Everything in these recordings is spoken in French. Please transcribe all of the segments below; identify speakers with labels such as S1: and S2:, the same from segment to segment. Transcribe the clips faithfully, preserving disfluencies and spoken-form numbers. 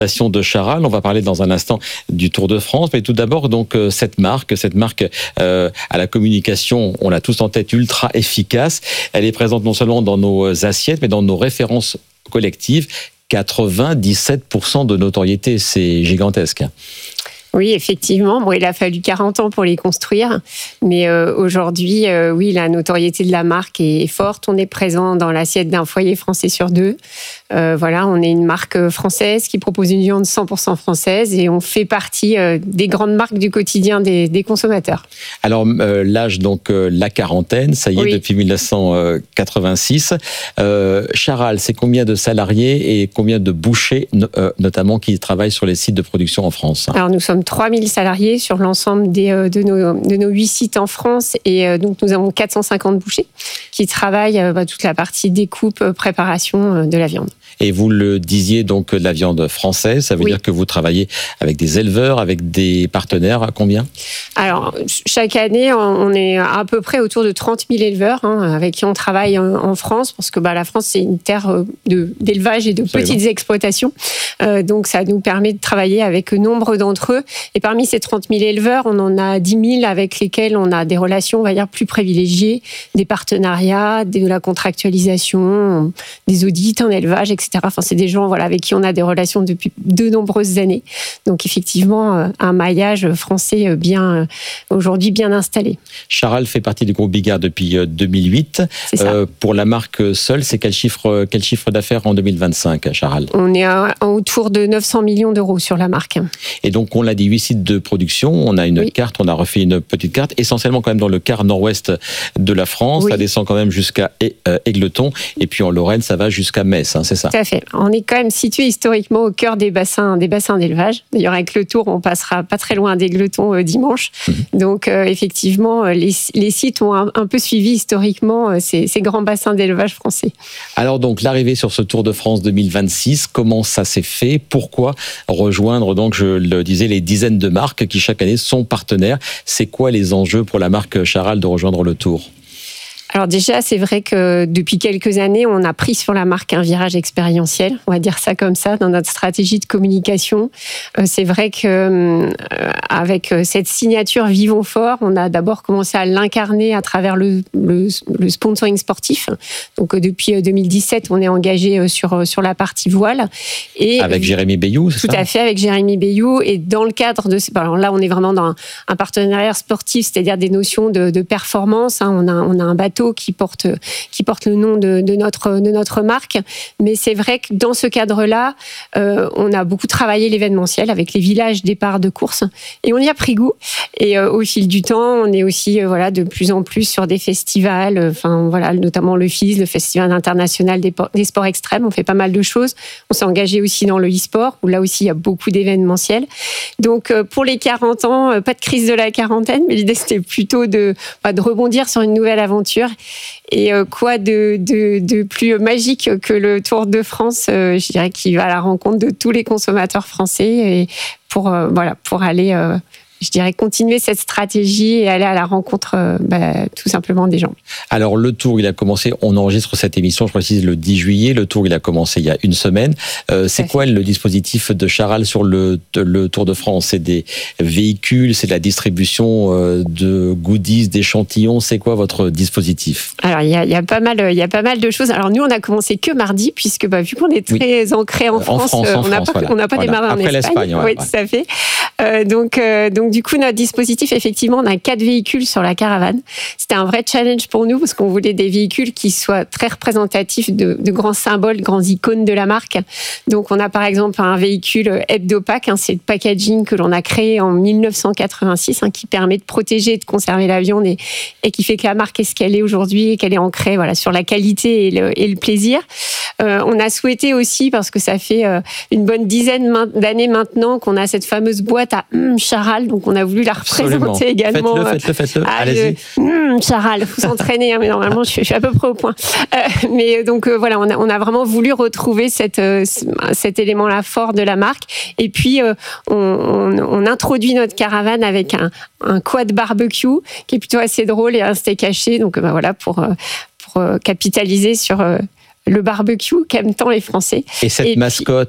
S1: De Charal, on va parler dans un instant du Tour de France, mais tout d'abord donc euh, cette marque, cette marque euh, à la communication, on l'a tous en tête, ultra efficace. Elle est présente non seulement dans nos assiettes, mais dans nos références collectives. quatre-vingt-dix-sept pour cent de notoriété, c'est gigantesque.
S2: Oui, effectivement. Bon, il a fallu quarante ans pour les construire, mais euh, aujourd'hui, euh, oui, la notoriété de la marque est forte. On est présent dans l'assiette d'un foyer français sur deux. Euh, voilà, on est une marque française qui propose une viande cent pour cent française et on fait partie euh, des grandes marques du quotidien des, des consommateurs.
S1: Alors, euh, l'âge, donc euh, la quarantaine, ça y est, oui. Depuis dix-neuf cent quatre-vingt-six. Euh, Charal, c'est combien de salariés et combien de bouchers, euh, notamment, qui travaillent sur les sites de production en France?
S2: Alors, nous sommes trois mille salariés sur l'ensemble des, euh, de, nos, de nos huit sites en France et euh, donc nous avons quatre cent cinquante bouchers qui travaillent euh, bah, toute la partie découpe, préparation euh, de la viande.
S1: Et vous le disiez, donc, de la viande française, ça veut oui. dire que vous travaillez avec des éleveurs, avec des partenaires, à combien?
S2: Alors, chaque année, on est à peu près autour de trente mille éleveurs hein, avec qui on travaille en France, parce que bah, la France, c'est une terre de, d'élevage et de Absolument. petites exploitations. Euh, donc, ça nous permet de travailler avec nombre d'entre eux. Et parmi ces trente mille éleveurs, on en a dix mille avec lesquels on a des relations, on va dire, plus privilégiées, des partenariats, de la contractualisation, des audits en élevage, et cetera. Enfin, c'est des gens voilà, avec qui on a des relations depuis de nombreuses années. Donc, effectivement, un maillage français bien, aujourd'hui bien installé.
S1: Charal fait partie du groupe Bigard depuis deux mille huit.
S2: C'est ça.
S1: Euh, pour la marque seule, c'est quel chiffre, quel chiffre d'affaires en deux mille vingt-cinq, Charal?
S2: On est à, à autour de neuf cents millions d'euros sur la marque.
S1: Et donc, on l'a dit, huit sites de production. On a une oui. carte, on a refait une petite carte, essentiellement quand même dans le quart nord-ouest de la France. Oui. Ça descend quand même jusqu'à Égletons. Et puis en Lorraine, ça va jusqu'à Metz, hein, c'est ça?
S2: Tout à fait. On est quand même situé historiquement au cœur des bassins, des bassins d'élevage. D'ailleurs, avec le Tour, on passera pas très loin d'Égletons euh, dimanche. Mmh. Donc, euh, effectivement, les, les sites ont un, un peu suivi historiquement euh, ces, ces grands bassins d'élevage français.
S1: Alors, donc, l'arrivée sur ce Tour de France deux mille vingt-six, comment ça s'est fait? Pourquoi rejoindre, donc, je le disais, les dizaines de marques qui, chaque année, sont partenaires? C'est quoi les enjeux pour la marque Charal de rejoindre le Tour?
S2: Alors déjà, c'est vrai que depuis quelques années, on a pris sur la marque un virage expérientiel, on va dire ça comme ça, dans notre stratégie de communication. Euh, c'est vrai que euh, avec cette signature Vivons Fort, on a d'abord commencé à l'incarner à travers le, le, le sponsoring sportif. Donc depuis deux mille dix-sept, on est engagé sur sur la partie voile. Et
S1: avec Jérémy Bayou, c'est
S2: tout
S1: ça?
S2: à fait, avec Jérémy Bayou. Et dans le cadre de, alors là, on est vraiment dans un, un partenariat sportif, c'est-à-dire des notions de, de performance. Hein. On a on a un bateau qui porte, qui porte le nom de, de, notre, de notre marque. Mais c'est vrai que dans ce cadre-là, euh, on a beaucoup travaillé l'événementiel avec les villages départ de course et on y a pris goût. Et euh, au fil du temps, on est aussi euh, voilà, de plus en plus sur des festivals, enfin, voilà, notamment le F I S, le Festival international des, des sports extrêmes. On fait pas mal de choses. On s'est engagé aussi dans le e-sport, où là aussi, il y a beaucoup d'événementiel. Donc, euh, pour les quarante ans, euh, pas de crise de la quarantaine, mais l'idée, c'était plutôt de, bah, de rebondir sur une nouvelle aventure. Et euh, quoi de, de, de plus magique que le Tour de France, euh, je dirais, qui va à la rencontre de tous les consommateurs français et pour, euh, voilà, pour aller, euh, je dirais, continuer cette stratégie et aller à la rencontre euh, bah, tout simplement des gens.
S1: Alors, le Tour, il a commencé, on enregistre cette émission, je précise, le dix juillet. Le Tour, il a commencé il y a une semaine. Euh, c'est quoi le dispositif de Charal sur le, le Tour de France? C'est des véhicules, c'est de la distribution euh, de goodies, d'échantillons. C'est quoi votre dispositif?
S2: Alors, il y a, il y a pas mal, il y a pas mal de choses. Alors, nous, on a commencé que mardi, puisque bah, vu qu'on est très oui. ancré en France,
S1: en France,
S2: euh,
S1: en
S2: on n'a
S1: France,
S2: pas,
S1: voilà.
S2: on n'a pas
S1: voilà.
S2: démarré en
S1: Après
S2: Espagne.
S1: l'Espagne, ouais,
S2: oui,
S1: ouais.
S2: tout à fait. Euh, donc, euh, donc, du coup, notre dispositif, effectivement, on a quatre véhicules sur la caravane. C'était un vrai challenge pour nous parce qu'on voulait des véhicules qui soient très représentatifs de, de grands symboles, grands icônes de la marque. Donc, on a par exemple un véhicule Hebdopack, hein, c'est le packaging que l'on a créé en dix-neuf cent quatre-vingt-six, hein, qui permet de protéger et de conserver la viande et, et qui fait que la marque est ce qu'elle est aujourd'hui et qu'elle est ancrée voilà, sur la qualité et le, et le plaisir. Euh, on a souhaité aussi, parce que ça fait euh, une bonne dizaine d'années maintenant qu'on a cette fameuse boîte à hum, Charal, donc on a voulu la représenter
S1: Absolument.
S2: également.
S1: Faites-le, faites-le, faites-le.
S2: Ah,
S1: Allez-y.
S2: Hum, Charal, faut s'entraîner, hein, mais normalement je suis, je suis à peu près au point. Euh, mais donc euh, voilà, on a, on a vraiment voulu retrouver cette, euh, cet élément-là fort de la marque. Et puis euh, on, on, on introduit notre caravane avec un, un quad barbecue qui est plutôt assez drôle et un steak haché. Donc euh, bah, voilà pour, euh, pour euh, capitaliser sur euh, le barbecue qu'aiment tant les Français.
S1: Et cette
S2: et
S1: mascotte.
S2: Puis,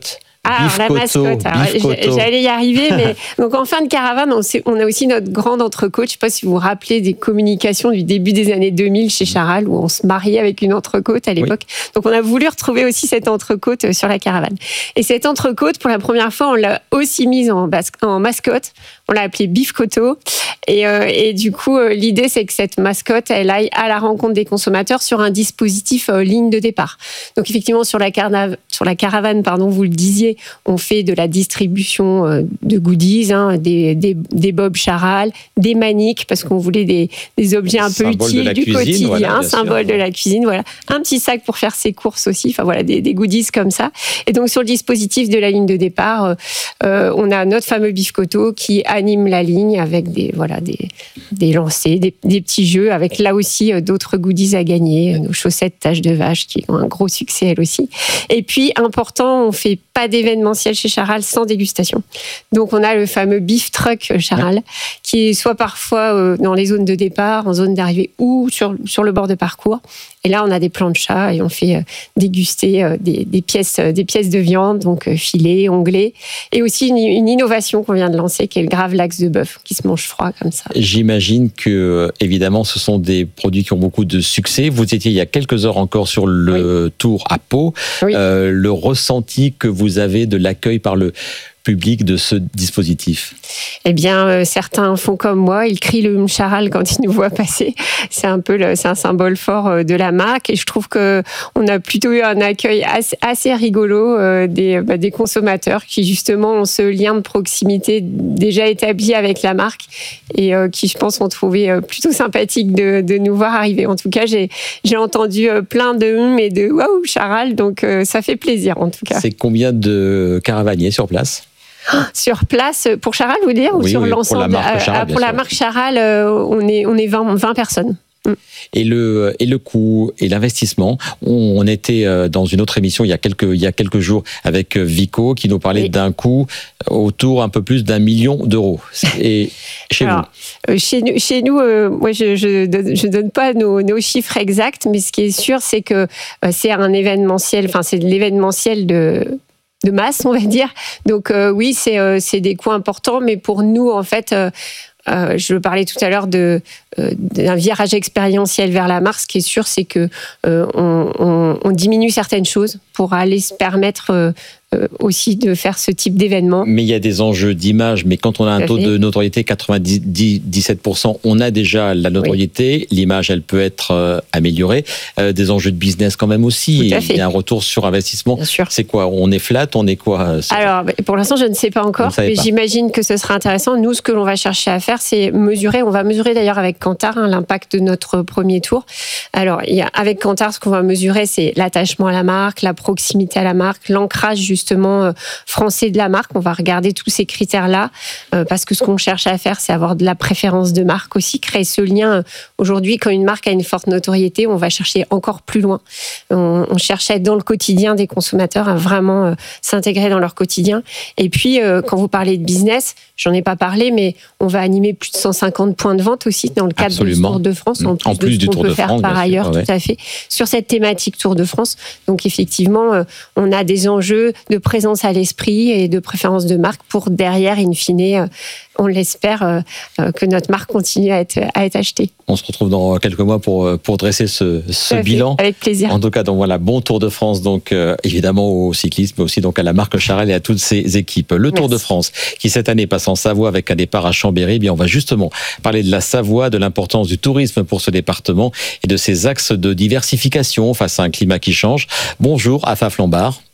S2: Ah,
S1: Beef
S2: la
S1: Coteau,
S2: mascotte. Alors,
S1: Beef Coteau.
S2: J'allais y arriver, mais donc en fin de caravane, on, sait, on a aussi notre grande entrecôte. Je ne sais pas si vous vous rappelez des communications du début des années deux mille chez Charal, où on se mariait avec une entrecôte à l'époque. Oui. Donc on a voulu retrouver aussi cette entrecôte sur la caravane. Et cette entrecôte, pour la première fois, on l'a aussi mise en, bas, en mascotte. On l'a appelée Beef Coteau. Et, euh, et du coup, euh, l'idée, c'est que cette mascotte, elle aille à la rencontre des consommateurs sur un dispositif euh, ligne de départ. Donc effectivement, sur la, carna- sur la caravane, pardon, vous le disiez, on fait de la distribution euh, de goodies, hein, des, des, des bobs Charal, des maniques, parce qu'on voulait des, des objets un peu
S1: symbole
S2: utiles du
S1: cuisine,
S2: quotidien,
S1: voilà,
S2: symbole
S1: sûr.
S2: de la cuisine, voilà. Un petit sac pour faire ses courses aussi, enfin voilà, des, des goodies comme ça. Et donc sur le dispositif de la ligne de départ, euh, euh, on a notre fameux Beef Coteau qui anime la ligne avec des, voilà, des, des lancers, des, des petits jeux, avec là aussi euh, d'autres goodies à gagner, nos chaussettes taches de vache qui ont un gros succès elles aussi. Et puis important, on fait pas d'événementiel chez Charal sans dégustation. Donc on a le fameux Beef Truck Charal, ouais. qui est soit parfois euh, dans les zones de départ, en zone d'arrivée ou sur, sur le bord de parcours. Et là, on a des planchas et on fait euh, déguster euh, des, des, pièces, euh, des pièces de viande, donc euh, filet, onglet. Et aussi une, une innovation qu'on vient de lancer, qui est le gravlax de bœuf, qui se mange froid comme ça.
S1: J'imagine que, évidemment, ce sont des produits qui ont beaucoup de succès. Vous étiez il y a quelques heures encore sur le oui. tour à Pau.
S2: Oui.
S1: Euh, le ressenti que vous avez de l'accueil par le public de ce dispositif?
S2: Eh bien, euh, certains font comme moi, ils crient le Charal quand ils nous voient passer. C'est un peu, le, c'est un symbole fort euh, de la marque, et je trouve que on a plutôt eu un accueil assez, assez rigolo euh, des, bah, des consommateurs qui justement ont ce lien de proximité déjà établi avec la marque et euh, qui, je pense, ont trouvé euh, plutôt sympathique de, de nous voir arriver. En tout cas, j'ai, j'ai entendu euh, plein de hum et de waouh Charal, donc euh, ça fait plaisir en tout cas.
S1: C'est combien de caravaniers sur place?
S2: Sur place, pour Charal, vous dire, ou
S1: oui,
S2: sur
S1: oui,
S2: l'ensemble?
S1: Pour la marque Charal,
S2: pour la marque Charal, on est, on est vingt, vingt personnes.
S1: Et le, et le coût et l'investissement. On, on était dans une autre émission il y a quelques, il y a quelques jours avec Vico qui nous parlait oui. d'un coût autour un peu plus d'un million d'euros. Et chez
S2: Alors,
S1: vous?
S2: Chez nous, chez nous euh, moi je je donne, je donne pas nos, nos chiffres exacts, mais ce qui est sûr, c'est que euh, c'est un événementiel, enfin c'est de l'événementiel de de masse, on va dire. Donc euh, oui, c'est euh, c'est des coûts importants, mais pour nous, en fait, euh, euh, je parlais tout à l'heure de euh, d'un virage expérientiel vers la marque. Ce qui est sûr, c'est que euh, on, on, on diminue certaines choses pour aller se permettre euh, euh, aussi de faire ce type d'événement.
S1: Mais il y a des enjeux d'image. Mais quand on a un taux de notoriété quatre-vingt-dix-sept pour cent, on a déjà la notoriété. Oui. L'image, elle peut être euh, améliorée. Euh, des enjeux de business quand même aussi.
S2: Tout à fait.
S1: Il y a un retour sur investissement.
S2: Bien sûr.
S1: C'est quoi? On est flat? On est quoi?
S2: Alors, pour l'instant, je ne sais pas encore, mais pas. J'imagine que ce sera intéressant. Nous, ce que l'on va chercher à faire, c'est mesurer. On va mesurer d'ailleurs avec Kantar hein, l'impact de notre premier tour. Alors, il y a, avec Kantar, ce qu'on va mesurer, c'est l'attachement à la marque, la proximité à la marque, l'ancrage justement euh, français de la marque. On va regarder tous ces critères-là euh, parce que ce qu'on cherche à faire, c'est avoir de la préférence de marque aussi, créer ce lien. Aujourd'hui, quand une marque a une forte notoriété, on va chercher encore plus loin. On, on cherche à être dans le quotidien des consommateurs, à vraiment euh, s'intégrer dans leur quotidien. Et puis, euh, quand vous parlez de business, j'en ai pas parlé, mais on va animer plus de cent cinquante points de vente aussi dans le cadre
S1: Absolument.
S2: du Tour de France, en plus,
S1: en plus
S2: de ce
S1: du
S2: qu'on
S1: Tour
S2: peut
S1: de
S2: faire
S1: France,
S2: par ailleurs,
S1: sûr, ouais.
S2: tout à fait, sur cette thématique Tour de France. Donc effectivement, euh, on a des enjeux de présence à l'esprit et de préférence de marque pour derrière, in fine, euh, on l'espère, euh, euh, que notre marque continue à être, à être achetée.
S1: On se retrouve dans quelques mois pour, pour dresser ce, ce bilan.
S2: Avec plaisir.
S1: En tout cas, donc voilà, bon Tour de France, donc euh, évidemment au cyclisme, mais aussi donc à la marque Charal et à toutes ses équipes. Le Tour Merci. de France, qui cette année passe en Savoie avec un départ à Chambéry, eh bien on va justement parler de la Savoie, de l'importance du tourisme pour ce département et de ses axes de diversification face à un climat qui change. Bonjour, Afa Flambard.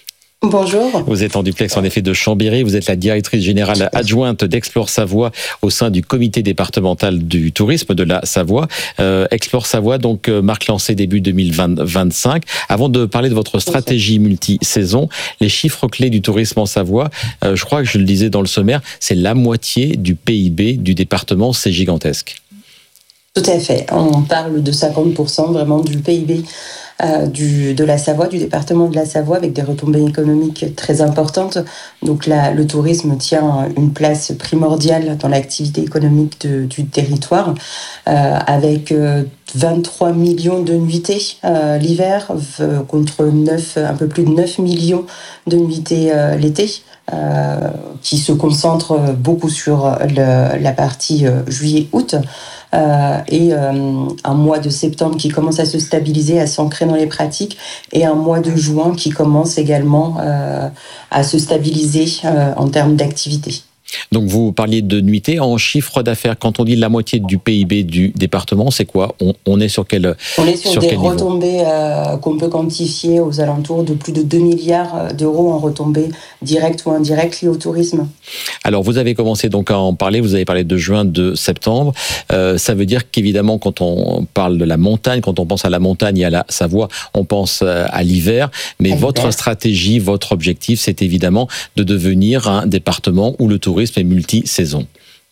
S3: Bonjour.
S1: Vous êtes en duplex en effet de Chambéry, vous êtes la directrice générale adjointe d'Explore Savoie au sein du comité départemental du tourisme de la Savoie. Euh, Explore Savoie, donc marque lancée début deux mille vingt-cinq. Avant de parler de votre stratégie multi-saison, les chiffres clés du tourisme en Savoie, euh, je crois que je le disais dans le sommaire, c'est la moitié du P I B du département, c'est gigantesque.
S3: Tout à fait, on parle de cinquante pour cent vraiment du P I B euh, du, de la Savoie, du département de la Savoie, avec des retombées économiques très importantes. Donc la, le tourisme tient une place primordiale dans l'activité économique de, du territoire, euh, avec euh, vingt-trois millions de nuitées euh, l'hiver, euh, contre neuf, un peu plus de neuf millions de nuitées euh, l'été. Euh, qui se concentre beaucoup sur le, la partie euh, juillet-août, euh, et euh, un mois de septembre qui commence à se stabiliser, à s'ancrer dans les pratiques, et un mois de juin qui commence également euh, à se stabiliser euh, en termes d'activité.
S1: Donc vous parliez de nuitées en chiffre d'affaires. Quand on dit la moitié du P I B du département, c'est quoi ? on, on est sur quel
S3: On est sur,
S1: sur
S3: des retombées euh, qu'on peut quantifier aux alentours de plus de deux milliards d'euros en retombées directes ou indirectes liées au tourisme.
S1: Alors vous avez commencé donc à en parler, vous avez parlé de juin, de septembre. Euh, ça veut dire qu'évidemment quand on parle de la montagne, quand on pense à la montagne et à la Savoie, on pense à l'hiver. Mais à votre l'hiver. stratégie, votre objectif, c'est évidemment de devenir un département où le tourisme et multi-saison.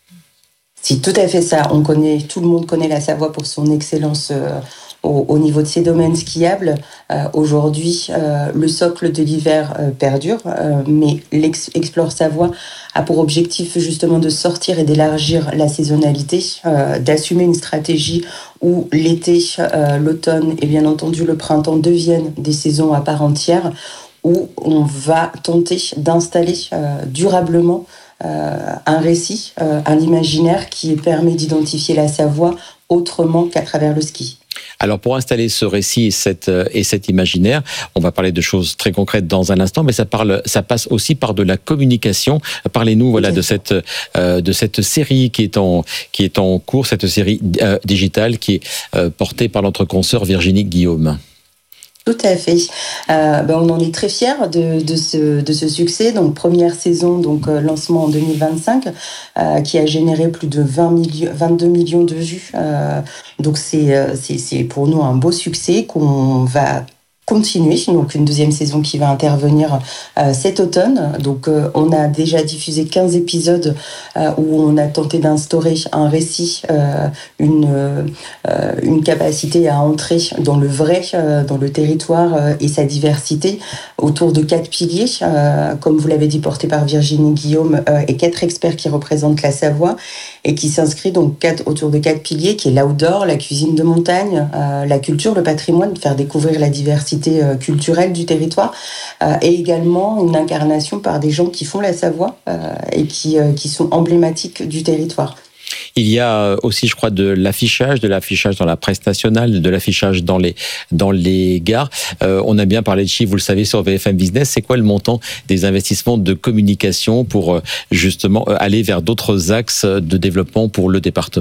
S3: C'est tout à fait ça. On connaît, tout le monde connaît la Savoie pour son excellence euh, au, au niveau de ses domaines skiables. Euh, aujourd'hui, euh, le socle de l'hiver euh, perdure, euh, mais l'Explore Savoie a pour objectif justement de sortir et d'élargir la saisonnalité, euh, d'assumer une stratégie où l'été, euh, l'automne et bien entendu le printemps deviennent des saisons à part entière, où on va tenter d'installer euh, durablement Euh, un récit, euh, un imaginaire qui permet d'identifier la Savoie autrement qu'à travers le ski.
S1: Alors pour installer ce récit et, cette, et cet imaginaire, on va parler de choses très concrètes dans un instant, mais ça, parle, ça passe aussi par de la communication. Parlez-nous voilà, de, cette, euh, de cette série qui est, en, qui est en cours, cette série euh, digitale qui est euh, portée par notre consoeur Virginie Guillaume.
S3: Tout à fait. Euh, ben on en est très fiers de, de, ce, de ce succès. Donc, première saison, donc euh, lancement en deux mille vingt-cinq, euh, qui a généré plus de vingt millions, vingt-deux millions de vues. Euh, donc, c'est, c'est, c'est pour nous un beau succès qu'on va continuer. Donc, une deuxième saison qui va intervenir euh, cet automne. Donc, euh, on a déjà diffusé quinze épisodes euh, où on a tenté d'instaurer un récit, euh, une, euh, une capacité à entrer dans le vrai, euh, dans le territoire euh, et sa diversité autour de quatre piliers, euh, comme vous l'avez dit, portés par Virginie Guillaume, euh, et quatre experts qui représentent la Savoie et qui s'inscrit donc quatre, autour de quatre piliers, qui est l'outdoor, la cuisine de montagne, euh, la culture, le patrimoine, faire découvrir la diversité culturelle du territoire, euh, et également une incarnation par des gens qui font la Savoie euh, et qui, euh, qui sont emblématiques du territoire.
S1: Il y a aussi, je crois, de l'affichage, de l'affichage dans la presse nationale, de l'affichage dans les, dans les gares. Euh, on a bien parlé de chiffres, vous le savez, sur V F M Business. C'est quoi le montant des investissements de communication pour euh, justement aller vers d'autres axes de développement pour le département ?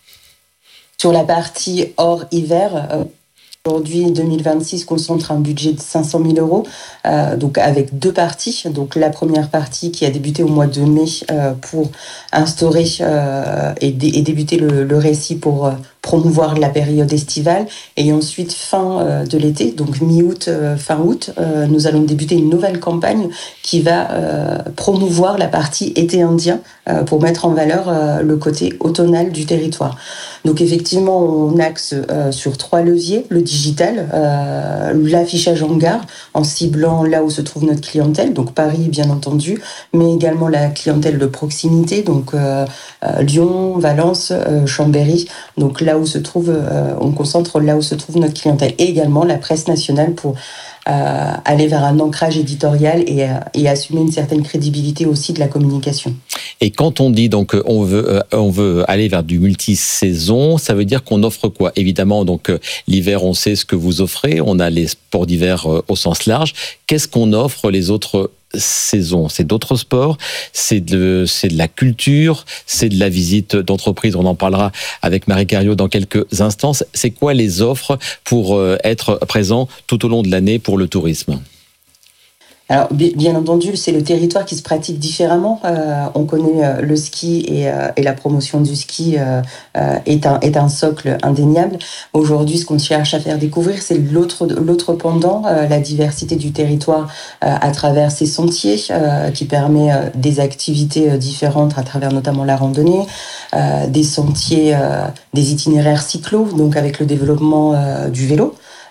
S3: Sur la partie hors hiver, euh aujourd'hui, deux mille vingt-six concentre un budget de cinq cent mille euros, euh, donc avec deux parties. Donc la première partie qui a débuté au mois de mai euh, pour instaurer euh, et, dé- et débuter le, le récit pour euh, promouvoir la période estivale. Et ensuite, fin euh, de l'été, donc mi-août, euh, fin août, euh, nous allons débuter une nouvelle campagne qui va euh, promouvoir la partie été indien euh, pour mettre en valeur euh, le côté automnal du territoire. Donc effectivement, on axe euh, sur trois leviers, le digital, euh, l'affichage en gare, en ciblant là où se trouve notre clientèle, donc Paris bien entendu, mais également la clientèle de proximité, donc euh, euh, Lyon, Valence, euh, Chambéry, donc là où se trouve, euh, on concentre là où se trouve notre clientèle, et également la presse nationale pour euh, aller vers un ancrage éditorial et, euh, et assumer une certaine crédibilité aussi de la communication.
S1: Et quand on dit donc on veut euh, on veut aller vers du multi-saison, ça veut dire qu'on offre quoi ? Évidemment, donc euh, l'hiver, on sait ce que vous offrez, on a les sports d'hiver euh, au sens large. Qu'est-ce qu'on offre les autres saisons ? C'est d'autres sports, c'est de c'est de la culture, c'est de la visite d'entreprise. On en parlera avec Marie Cariou dans quelques instants. C'est quoi les offres pour euh, être présent tout au long de l'année pour le tourisme ?
S3: Alors, bien entendu, c'est le territoire qui se pratique différemment. Euh, on connaît euh, le ski et, euh, et la promotion du ski euh, euh, est, un, est un socle indéniable. Aujourd'hui, ce qu'on cherche à faire découvrir, c'est l'autre, l'autre pendant, euh, la diversité du territoire euh, à travers ses sentiers, euh, qui permet euh, des activités euh, différentes à travers notamment la randonnée, euh, des sentiers, euh, des itinéraires cyclos, donc avec le développement euh, du vélo.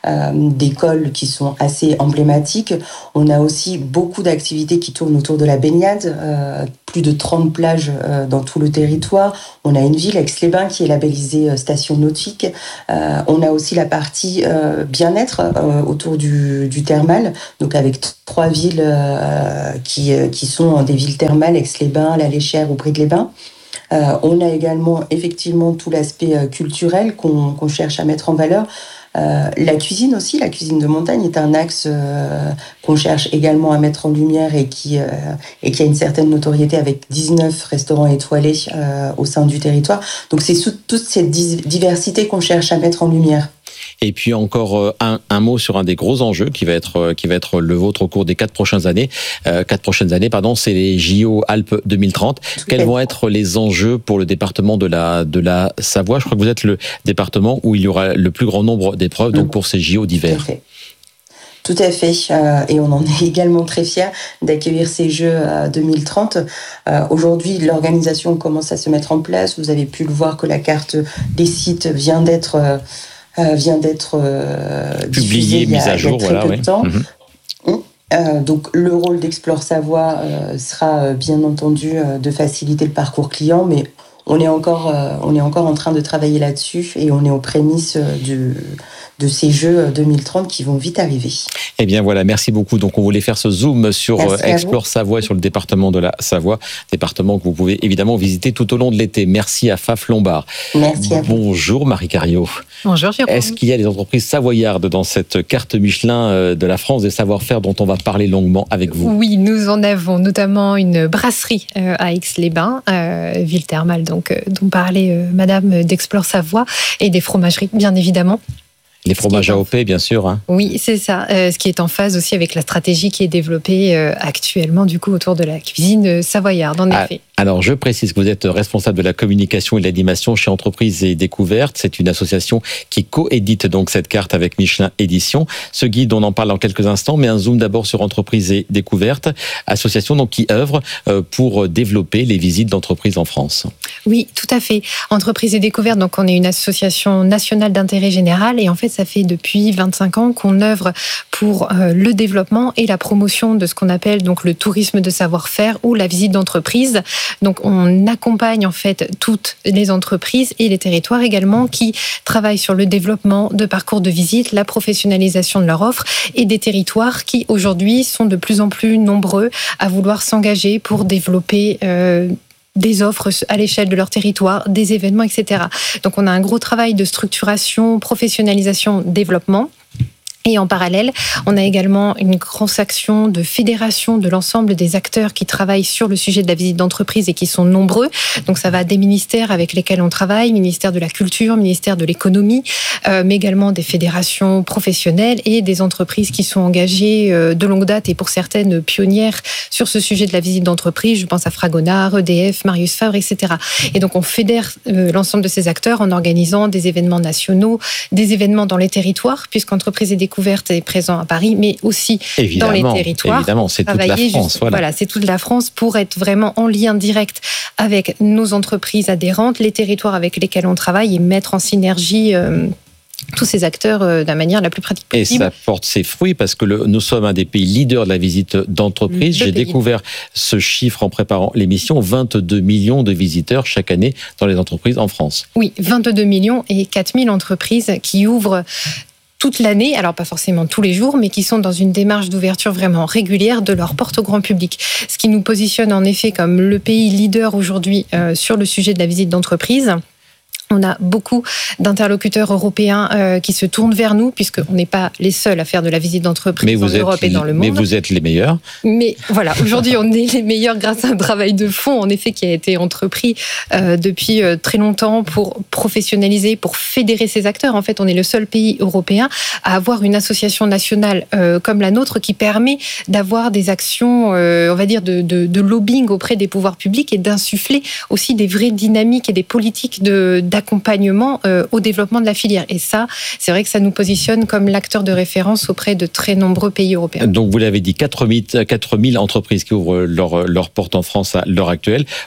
S3: euh, d'écoles qui sont assez emblématiques. On a aussi beaucoup d'activités qui tournent autour de la baignade, euh, plus de trente plages euh, dans tout le territoire. On a une ville, Aix-les-Bains, qui est labellisée euh, station nautique. Euh, on a aussi la partie euh, bien-être euh, autour du, du thermal, donc avec t- trois villes euh, qui, euh, qui sont des villes thermales, Aix-les-Bains, La Léchère ou Brie-de-les-Bains. Euh, on a également effectivement tout l'aspect euh, culturel qu'on, qu'on cherche à mettre en valeur. Euh, la cuisine aussi, la cuisine de montagne est un axe euh, qu'on cherche également à mettre en lumière et qui, euh, et qui a une certaine notoriété avec dix-neuf restaurants étoilés euh, au sein du territoire. Donc c'est sous, toute cette diversité qu'on cherche à mettre en lumière.
S1: Et puis encore un, un mot sur un des gros enjeux qui va être qui va être le vôtre au cours des quatre prochaines années. Euh, quatre prochaines années, pardon, c'est les J O Alpes deux mille trente. Tout Quels vont être les enjeux pour le département de la de la Savoie? Je crois que vous êtes le département où il y aura le plus grand nombre d'épreuves, donc pour ces J O d'hiver.
S3: Tout à fait. Tout à fait, euh, et on en est également très fiers d'accueillir ces Jeux euh, deux mille trente. Euh, aujourd'hui, l'organisation commence à se mettre en place. Vous avez pu le voir que la carte des sites vient d'être euh, Euh, vient d'être euh,
S1: publié, mise à jour,
S3: voilà,
S1: ouais.
S3: Mmh. Euh, donc le rôle d'Explore Savoie euh, sera euh, bien entendu euh, de faciliter le parcours client, mais on est encore, euh, on est encore en train de travailler là-dessus et on est aux prémices euh, du, de ces Jeux deux mille trente qui vont vite arriver.
S1: Eh bien voilà, merci beaucoup. Donc on voulait faire ce zoom sur merci Explore Savoie et sur le département de la Savoie, département que vous pouvez évidemment visiter tout au long de l'été. Merci à Faf Lombard.
S3: Merci à vous.
S1: Bonjour Marie Cariot.
S4: Bonjour Jérôme.
S1: Est-ce qu'il y a des entreprises savoyardes dans cette carte Michelin de la France des savoir-faire dont on va parler longuement avec vous?
S4: Oui, nous en avons notamment une brasserie à Aix-les-Bains, euh, ville thermale donc, dont parlait euh, Madame d'Explore Savoie, et des fromageries bien évidemment.
S1: Les fromages A O P, bien sûr. Hein.
S4: Oui, c'est ça. Euh, ce qui est en phase aussi avec la stratégie qui est développée euh, actuellement, du coup, autour de la cuisine savoyarde, en
S1: ah,
S4: effet.
S1: Alors, je précise que vous êtes responsable de la communication et de l'animation chez Entreprises et Découvertes. C'est une association qui coédite donc cette carte avec Michelin Édition. Ce guide, on en parle dans quelques instants, mais un zoom d'abord sur Entreprises et Découvertes, association donc qui œuvre pour développer les visites d'entreprises en France.
S4: Oui, tout à fait. Entreprises et Découvertes, donc on est une association nationale d'intérêt général et en fait, ça fait depuis vingt-cinq ans qu'on œuvre pour euh, le développement et la promotion de ce qu'on appelle donc le tourisme de savoir-faire ou la visite d'entreprise. Donc, on accompagne en fait toutes les entreprises et les territoires également qui travaillent sur le développement de parcours de visite, la professionnalisation de leur offre et des territoires qui aujourd'hui sont de plus en plus nombreux à vouloir s'engager pour développer euh, des offres à l'échelle de leur territoire, des événements, et cetera. Donc, on a un gros travail de structuration, professionnalisation, développement. Et en parallèle, on a également une grosse action de fédération de l'ensemble des acteurs qui travaillent sur le sujet de la visite d'entreprise et qui sont nombreux. Donc ça va des ministères avec lesquels on travaille, ministère de la Culture, ministère de l'Économie, euh, mais également des fédérations professionnelles et des entreprises qui sont engagées euh, de longue date et pour certaines pionnières sur ce sujet de la visite d'entreprise. Je pense à Fragonard, E D F, Marius Favre, et cetera. Et donc on fédère euh, l'ensemble de ces acteurs en organisant des événements nationaux, des événements dans les territoires, puisqu'Entreprise et Découvertes est présent à Paris, mais aussi
S1: évidemment,
S4: dans les territoires.
S1: Évidemment, c'est toute la France.
S4: Juste, voilà. voilà, c'est toute la France pour être vraiment en lien direct avec nos entreprises adhérentes, les territoires avec lesquels on travaille et mettre en synergie euh, tous ces acteurs euh, de la manière la plus pratique possible.
S1: Et ça porte ses fruits parce que le, nous sommes un des pays leaders de la visite d'entreprise. Le J'ai pays. découvert ce chiffre en préparant l'émission, vingt-deux millions de visiteurs chaque année dans les entreprises en France.
S4: Oui, vingt-deux millions et quatre mille entreprises qui ouvrent toute l'année, alors pas forcément tous les jours, mais qui sont dans une démarche d'ouverture vraiment régulière de leur porte au grand public. Ce qui nous positionne en effet comme le pays leader aujourd'hui euh, sur le sujet de la visite d'entreprise. On a beaucoup d'interlocuteurs européens euh, qui se tournent vers nous, puisqu'on n'est pas les seuls à faire de la visite d'entreprise en Europe et dans le monde.
S1: Mais vous êtes les meilleurs.
S4: Mais voilà, aujourd'hui, on est les meilleurs grâce à un travail de fond, en effet, qui a été entrepris euh, depuis euh, très longtemps pour professionnaliser, pour fédérer ces acteurs. En fait, on est le seul pays européen à avoir une association nationale euh, comme la nôtre qui permet d'avoir des actions, euh, on va dire, de, de, de lobbying auprès des pouvoirs publics et d'insuffler aussi des vraies dynamiques et des politiques de, d'accompagnement accompagnement euh, au développement de la filière. Et ça, c'est vrai que ça nous positionne comme l'acteur de référence auprès de très nombreux pays européens.
S1: Donc, vous l'avez dit, quatre mille entreprises qui ouvrent leur, leur porte en France à l'heure actuelle. Oui.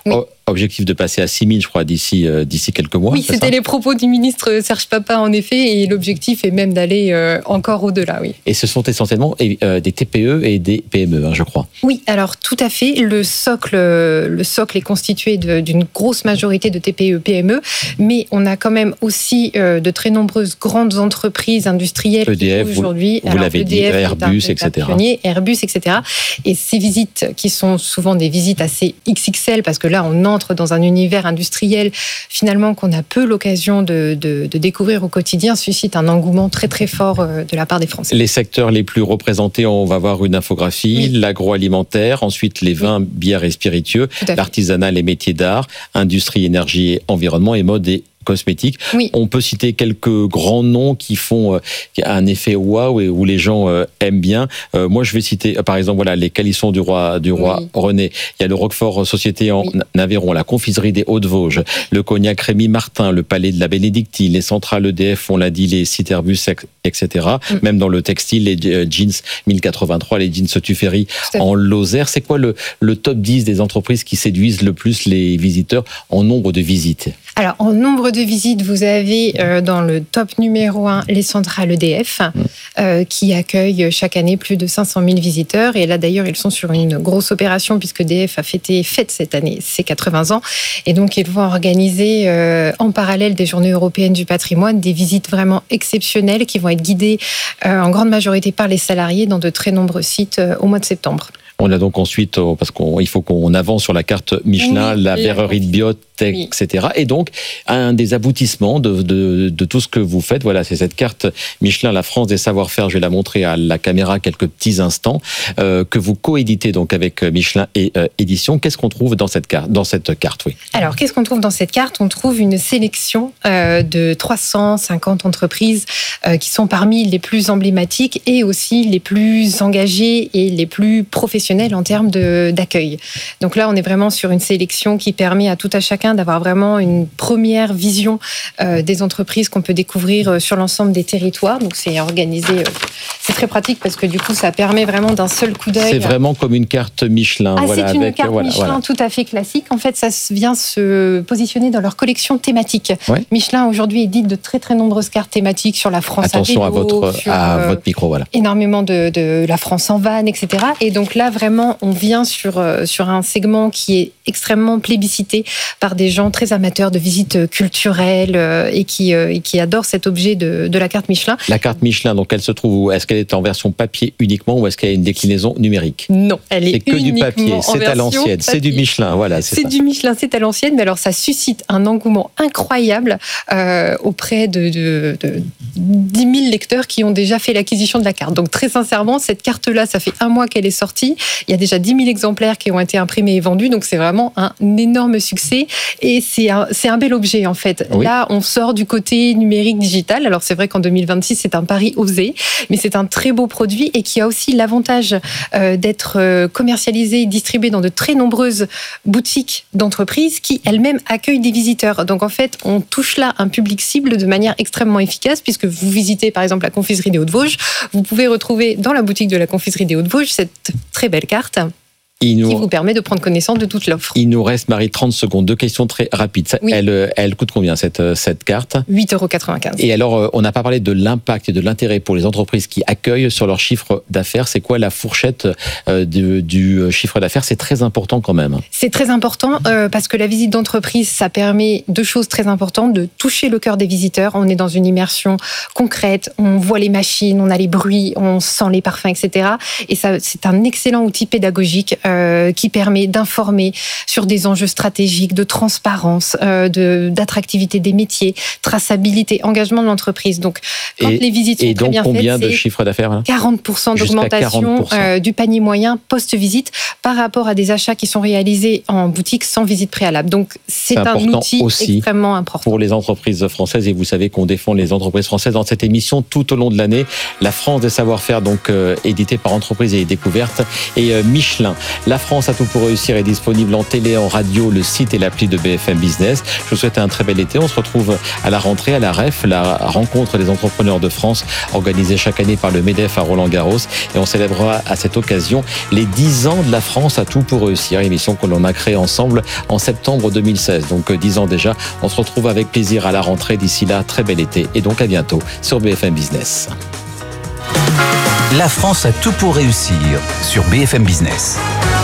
S1: objectif de passer à six mille, je crois, d'ici euh, d'ici quelques mois.
S4: Oui, c'était ça les propos du ministre Serge Papin, en effet, et l'objectif est même d'aller euh, encore au-delà, oui. Et
S1: ce sont essentiellement euh, des T P E et des P M E, hein, je crois.
S4: Oui, alors tout à fait. Le socle, le socle est constitué de, d'une grosse majorité de T P E, P M E, mais on a quand même aussi euh, de très nombreuses grandes entreprises industrielles
S1: E D F, aujourd'hui. Vous, vous l'avez dit, Airbus, et cetera.
S4: Pionnier, Airbus, et cetera. Et ces visites, qui sont souvent des visites assez X X L, parce que là, on entre dans un univers industriel, finalement, qu'on a peu l'occasion de, de, de découvrir au quotidien, suscitent un engouement très très fort de la part des Français.
S1: Les secteurs les plus représentés, on va voir une infographie, oui. L'agroalimentaire, ensuite les vins, oui. Bières et spiritueux, l'artisanat, les métiers d'art, industrie, énergie et environnement et mode et cosmétiques. Oui. On peut citer quelques grands noms qui font euh, un effet waouh et où les gens euh, aiment bien. Euh, moi, je vais citer, euh, par exemple, voilà, les calissons du roi, du roi oui. René. Il y a le Roquefort Société en oui. Aveyron, la confiserie des Hauts-de-Vosges, le cognac Rémy Martin, le palais de la Bénédictine, les centrales E D F, on l'a dit, les sites Airbus, et cetera. Mm. Même dans le textile, les jeans mille quatre-vingt-trois, les jeans Tuffery en Lozère. C'est quoi le, le top dix des entreprises qui séduisent le plus les visiteurs en nombre de visites?
S4: Alors, en nombre de visites, vous avez euh, dans le top numéro un les centrales E D F, mmh. euh, qui accueillent chaque année plus de cinq cent mille visiteurs. Et là, d'ailleurs, ils sont sur une grosse opération, puisque E D F a fêté, fête cette année ses quatre-vingts ans. Et donc, ils vont organiser, euh, en parallèle des Journées européennes du patrimoine, des visites vraiment exceptionnelles qui vont être guidées euh, en grande majorité par les salariés dans de très nombreux sites euh, au mois de septembre.
S1: On a donc ensuite, parce qu'il faut qu'on avance sur la carte Michelin, oui, la verrerie de Biot, oui. et cetera. Et donc, un des aboutissements de, de, de tout ce que vous faites, voilà, c'est cette carte Michelin, la France des savoir-faire. Je vais la montrer à la caméra quelques petits instants, euh, que vous coéditez donc avec Michelin et euh, Édition. Qu'est-ce qu'on trouve dans cette carte, dans cette carte, oui.
S4: Alors, qu'est-ce qu'on trouve dans cette carte? On trouve une sélection euh, de trois cent cinquante entreprises euh, qui sont parmi les plus emblématiques et aussi les plus engagées et les plus professionnelles en termes de, d'accueil. Donc là, on est vraiment sur une sélection qui permet à tout à chacun d'avoir vraiment une première vision euh, des entreprises qu'on peut découvrir sur l'ensemble des territoires. Donc c'est organisé, euh, c'est très pratique parce que du coup, ça permet vraiment d'un seul coup d'œil.
S1: C'est vraiment comme une carte Michelin.
S4: Ah,
S1: voilà,
S4: c'est une
S1: avec,
S4: carte
S1: voilà,
S4: Michelin
S1: voilà.
S4: tout à fait classique. En fait, ça vient se positionner dans leur collection thématique.
S1: Ouais.
S4: Michelin aujourd'hui édite de très très nombreuses cartes thématiques sur la France
S1: Attention
S4: à vélo,
S1: à votre
S4: sur,
S1: à
S4: euh,
S1: votre micro, voilà.
S4: Énormément de, de la France en van, et cetera. Et donc là, vraiment, on vient sur, sur un segment qui est extrêmement plébiscité par des gens très amateurs de visites culturelles et qui, et qui adorent cet objet de, de la carte Michelin.
S1: La carte Michelin, donc elle se trouve où? Est-ce qu'elle est en version papier uniquement ou est-ce qu'elle a une déclinaison numérique?
S4: Non, elle est,
S1: c'est que du papier, c'est à l'ancienne,
S4: papier.
S1: C'est du Michelin, voilà. C'est,
S4: c'est
S1: ça.
S4: du Michelin, c'est à l'ancienne, mais alors ça suscite un engouement incroyable euh, auprès de, de, de dix mille lecteurs qui ont déjà fait l'acquisition de la carte. Donc très sincèrement, cette carte-là, ça fait un mois qu'elle est sortie. Il y a déjà dix mille exemplaires qui ont été imprimés et vendus, donc c'est vraiment un énorme succès et c'est un, c'est un bel objet en fait. Oui. Là, on sort du côté numérique digital. Alors c'est vrai qu'en deux mille vingt-six, c'est un pari osé, mais c'est un très beau produit et qui a aussi l'avantage euh, d'être euh, commercialisé et distribué dans de très nombreuses boutiques d'entreprises qui elles-mêmes accueillent des visiteurs. Donc en fait, on touche là un public cible de manière extrêmement efficace puisque vous visitez par exemple la confiserie des Hauts-de-Vosges, vous pouvez retrouver dans la boutique de la confiserie des Hauts-de-Vosges cette très belle carte. Il nous... qui vous permet de prendre connaissance de toute l'offre.
S1: Il nous reste, Marie, trente secondes. Deux questions très rapides. Oui. Elle, elle coûte combien, cette, cette carte?
S4: huit euros quatre-vingt-quinze.
S1: Et alors, on n'a pas parlé de l'impact et de l'intérêt pour les entreprises qui accueillent sur leur chiffre d'affaires. C'est quoi la fourchette du, du chiffre d'affaires? C'est très important quand même.
S4: C'est très important euh, parce que la visite d'entreprise, ça permet deux choses très importantes. De toucher le cœur des visiteurs. On est dans une immersion concrète. On voit les machines, on a les bruits, on sent les parfums, et cetera. Et ça, c'est un excellent outil pédagogique Euh, qui permet d'informer sur des enjeux stratégiques, de transparence, euh, de, d'attractivité des métiers, traçabilité, engagement de l'entreprise. Donc, quand
S1: et,
S4: les visites sont
S1: et
S4: très bien faites,
S1: combien de chiffre d'affaires là?
S4: quarante pour cent d'augmentation quarante pour cent. Euh, du panier moyen post-visite par rapport à des achats qui sont réalisés en boutique sans visite préalable. Donc, c'est, c'est un outil aussi extrêmement important
S1: pour les entreprises françaises. Et vous savez qu'on défend les entreprises françaises dans cette émission tout au long de l'année. La France des savoir-faire, donc euh, éditée par Entreprises et Découvertes, et euh, Michelin. La France a tout pour réussir est disponible en télé, en radio, le site et l'appli de B F M Business. Je vous souhaite un très bel été. On se retrouve à la rentrée à la R E F, la rencontre des entrepreneurs de France, organisée chaque année par le MEDEF à Roland-Garros. Et on célébrera à cette occasion les dix ans de la France a tout pour réussir, émission que l'on a créée ensemble en septembre deux mille seize. Donc dix ans déjà. On se retrouve avec plaisir à la rentrée. D'ici là, très bel été et donc à bientôt sur B F M Business.
S5: La France a tout pour réussir sur B F M Business.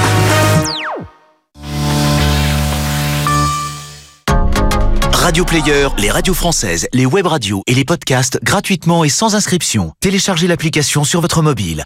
S5: Radio Player, les radios françaises, les web radios et les podcasts gratuitement et sans inscription. Téléchargez l'application sur votre mobile.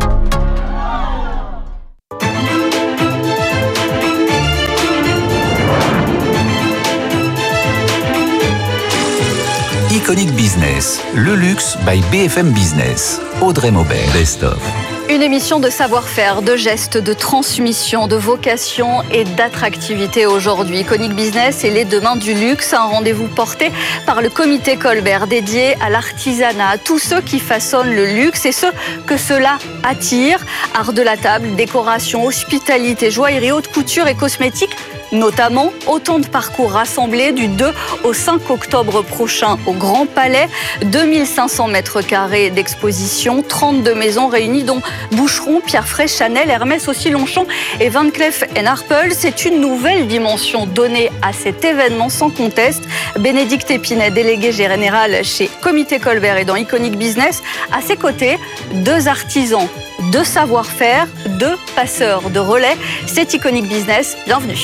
S5: Iconic Business, le luxe by B F M Business. Audrey Maubert, Best of.
S6: Une émission de savoir-faire, de gestes, de transmission, de vocation et d'attractivité aujourd'hui. Iconic Business et les deux mains du luxe, un rendez-vous porté par le comité Colbert dédié à l'artisanat, à tous ceux qui façonnent le luxe et ceux que cela attire. Art de la table, décoration, hospitalité, joaillerie, haute couture et cosmétiques. Notamment, autant de parcours rassemblés du deux au cinq octobre prochain au Grand Palais. deux mille cinq cents mètres carrés d'exposition, trente-deux maisons réunies dont Boucheron, Pierre Fray, Chanel, Hermès, aussi Longchamp et Van Cleef and Arpels. C'est une nouvelle dimension donnée à cet événement sans conteste. Bénédicte Épinay, délégué général chez Comité Colbert et dans Iconic Business. À ses côtés, deux artisans, deux savoir-faire, deux passeurs de relais. C'est Iconic Business. Bienvenue.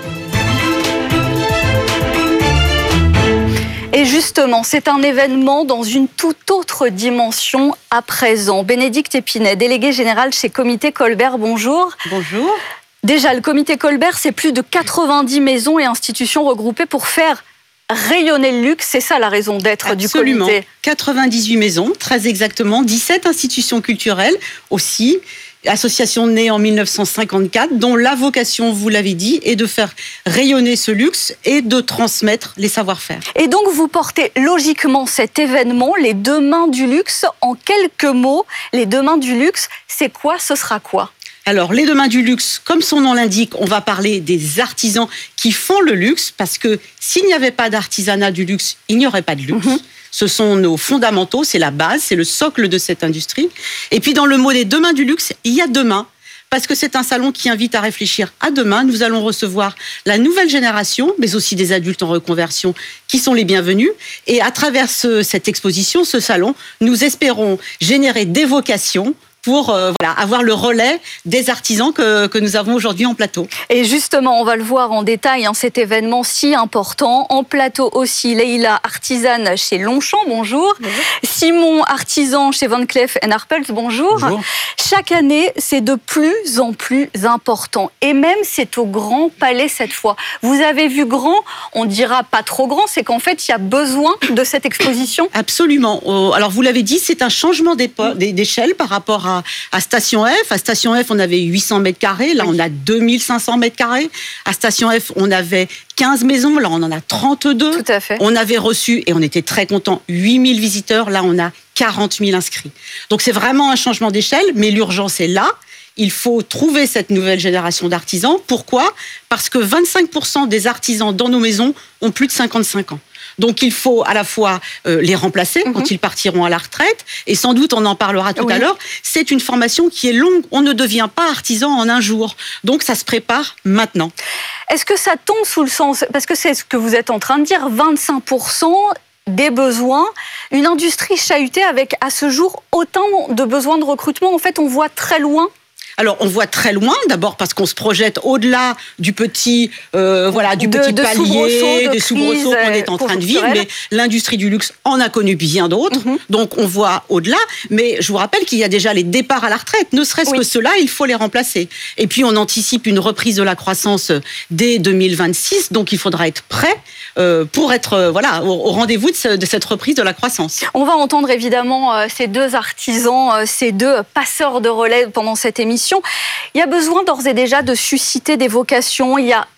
S6: Et justement, c'est un événement dans une toute autre dimension à présent. Bénédicte Épinay, déléguée générale chez Comité Colbert, bonjour.
S7: Bonjour.
S6: Déjà, le Comité Colbert, c'est plus de quatre-vingt-dix maisons et institutions regroupées pour faire rayonner le luxe. C'est ça la raison d'être
S7: Absolument.
S6: du comité.
S7: quatre-vingt-dix-huit maisons, très exactement, dix-sept institutions culturelles aussi. Association née en mille neuf cent cinquante-quatre, dont la vocation, vous l'avez dit, est de faire rayonner ce luxe et de transmettre les savoir-faire.
S6: Et donc, vous portez logiquement cet événement, les deux mains du luxe. En quelques mots, les deux mains du luxe, c'est quoi? Ce sera quoi?
S7: Alors, les deux mains du luxe, comme son nom l'indique, on va parler des artisans qui font le luxe, parce que s'il n'y avait pas d'artisanat du luxe, il n'y aurait pas de luxe. Mmh. Ce sont nos fondamentaux, c'est la base, c'est le socle de cette industrie. Et puis dans le mot des deux mains du luxe, il y a demain, parce que c'est un salon qui invite à réfléchir à demain. Nous allons recevoir la nouvelle génération, mais aussi des adultes en reconversion qui sont les bienvenus. Et à travers ce, cette exposition, ce salon, nous espérons générer des vocations pour euh, voilà, avoir le relais des artisans que, que nous avons aujourd'hui en plateau.
S6: Et justement, on va le voir en détail, hein, cet événement si important. En plateau aussi, Leïla, artisane chez Longchamp, bonjour. Bonjour. Simon, artisan chez Van Cleef and Arpels, bonjour. Bonjour. Chaque année, c'est de plus en plus important. Et même, c'est au Grand Palais cette fois. Vous avez vu grand, on dira pas trop grand, c'est qu'en fait, il y a besoin de cette exposition.
S7: Absolument. Alors, vous l'avez dit, c'est un changement d'échelle par rapport à À Station F. À Station F, on avait huit cents mètres carrés. Là, on a deux mille cinq cents mètres carrés. À Station F, on avait quinze maisons. Là, on en a trente-deux.
S6: Tout à fait.
S7: On avait reçu, et on était très contents, huit mille visiteurs. Là, on a quarante mille inscrits. Donc, c'est vraiment un changement d'échelle, mais l'urgence est là. Il faut trouver cette nouvelle génération d'artisans. Pourquoi ? Parce que vingt-cinq pour cent des artisans dans nos maisons ont plus de cinquante-cinq ans. Donc, il faut à la fois euh, les remplacer mmh. quand ils partiront à la retraite. Et sans doute, on en parlera tout oui. à l'heure. C'est une formation qui est longue. On ne devient pas artisan en un jour. Donc, ça se prépare maintenant.
S6: Est-ce que ça tombe sous le sens... Parce que c'est ce que vous êtes en train de dire, vingt-cinq pour cent des besoins. Une industrie chahutée avec, à ce jour, autant de besoins de recrutement. En fait, on voit très loin.
S7: Alors, on voit très loin, d'abord parce qu'on se projette au-delà du petit, euh, voilà, du
S6: de,
S7: petit
S6: de
S7: palier, des soubresauts qu'on est en train de vivre. Mais l'industrie du luxe en a connu bien d'autres. Mm-hmm. Donc, on voit au-delà. Mais je vous rappelle qu'il y a déjà les départs à la retraite. Ne serait-ce oui. que ceux-là, il faut les remplacer. Et puis, on anticipe une reprise de la croissance dès deux mille vingt-six. Donc, il faudra être prêt euh, pour être euh, voilà, au, au rendez-vous de, ce, de cette reprise de la croissance.
S6: On va entendre évidemment euh, ces deux artisans, euh, ces deux passeurs de relais pendant cette émission. Il y a besoin d'ores et déjà de susciter des vocations. Il y a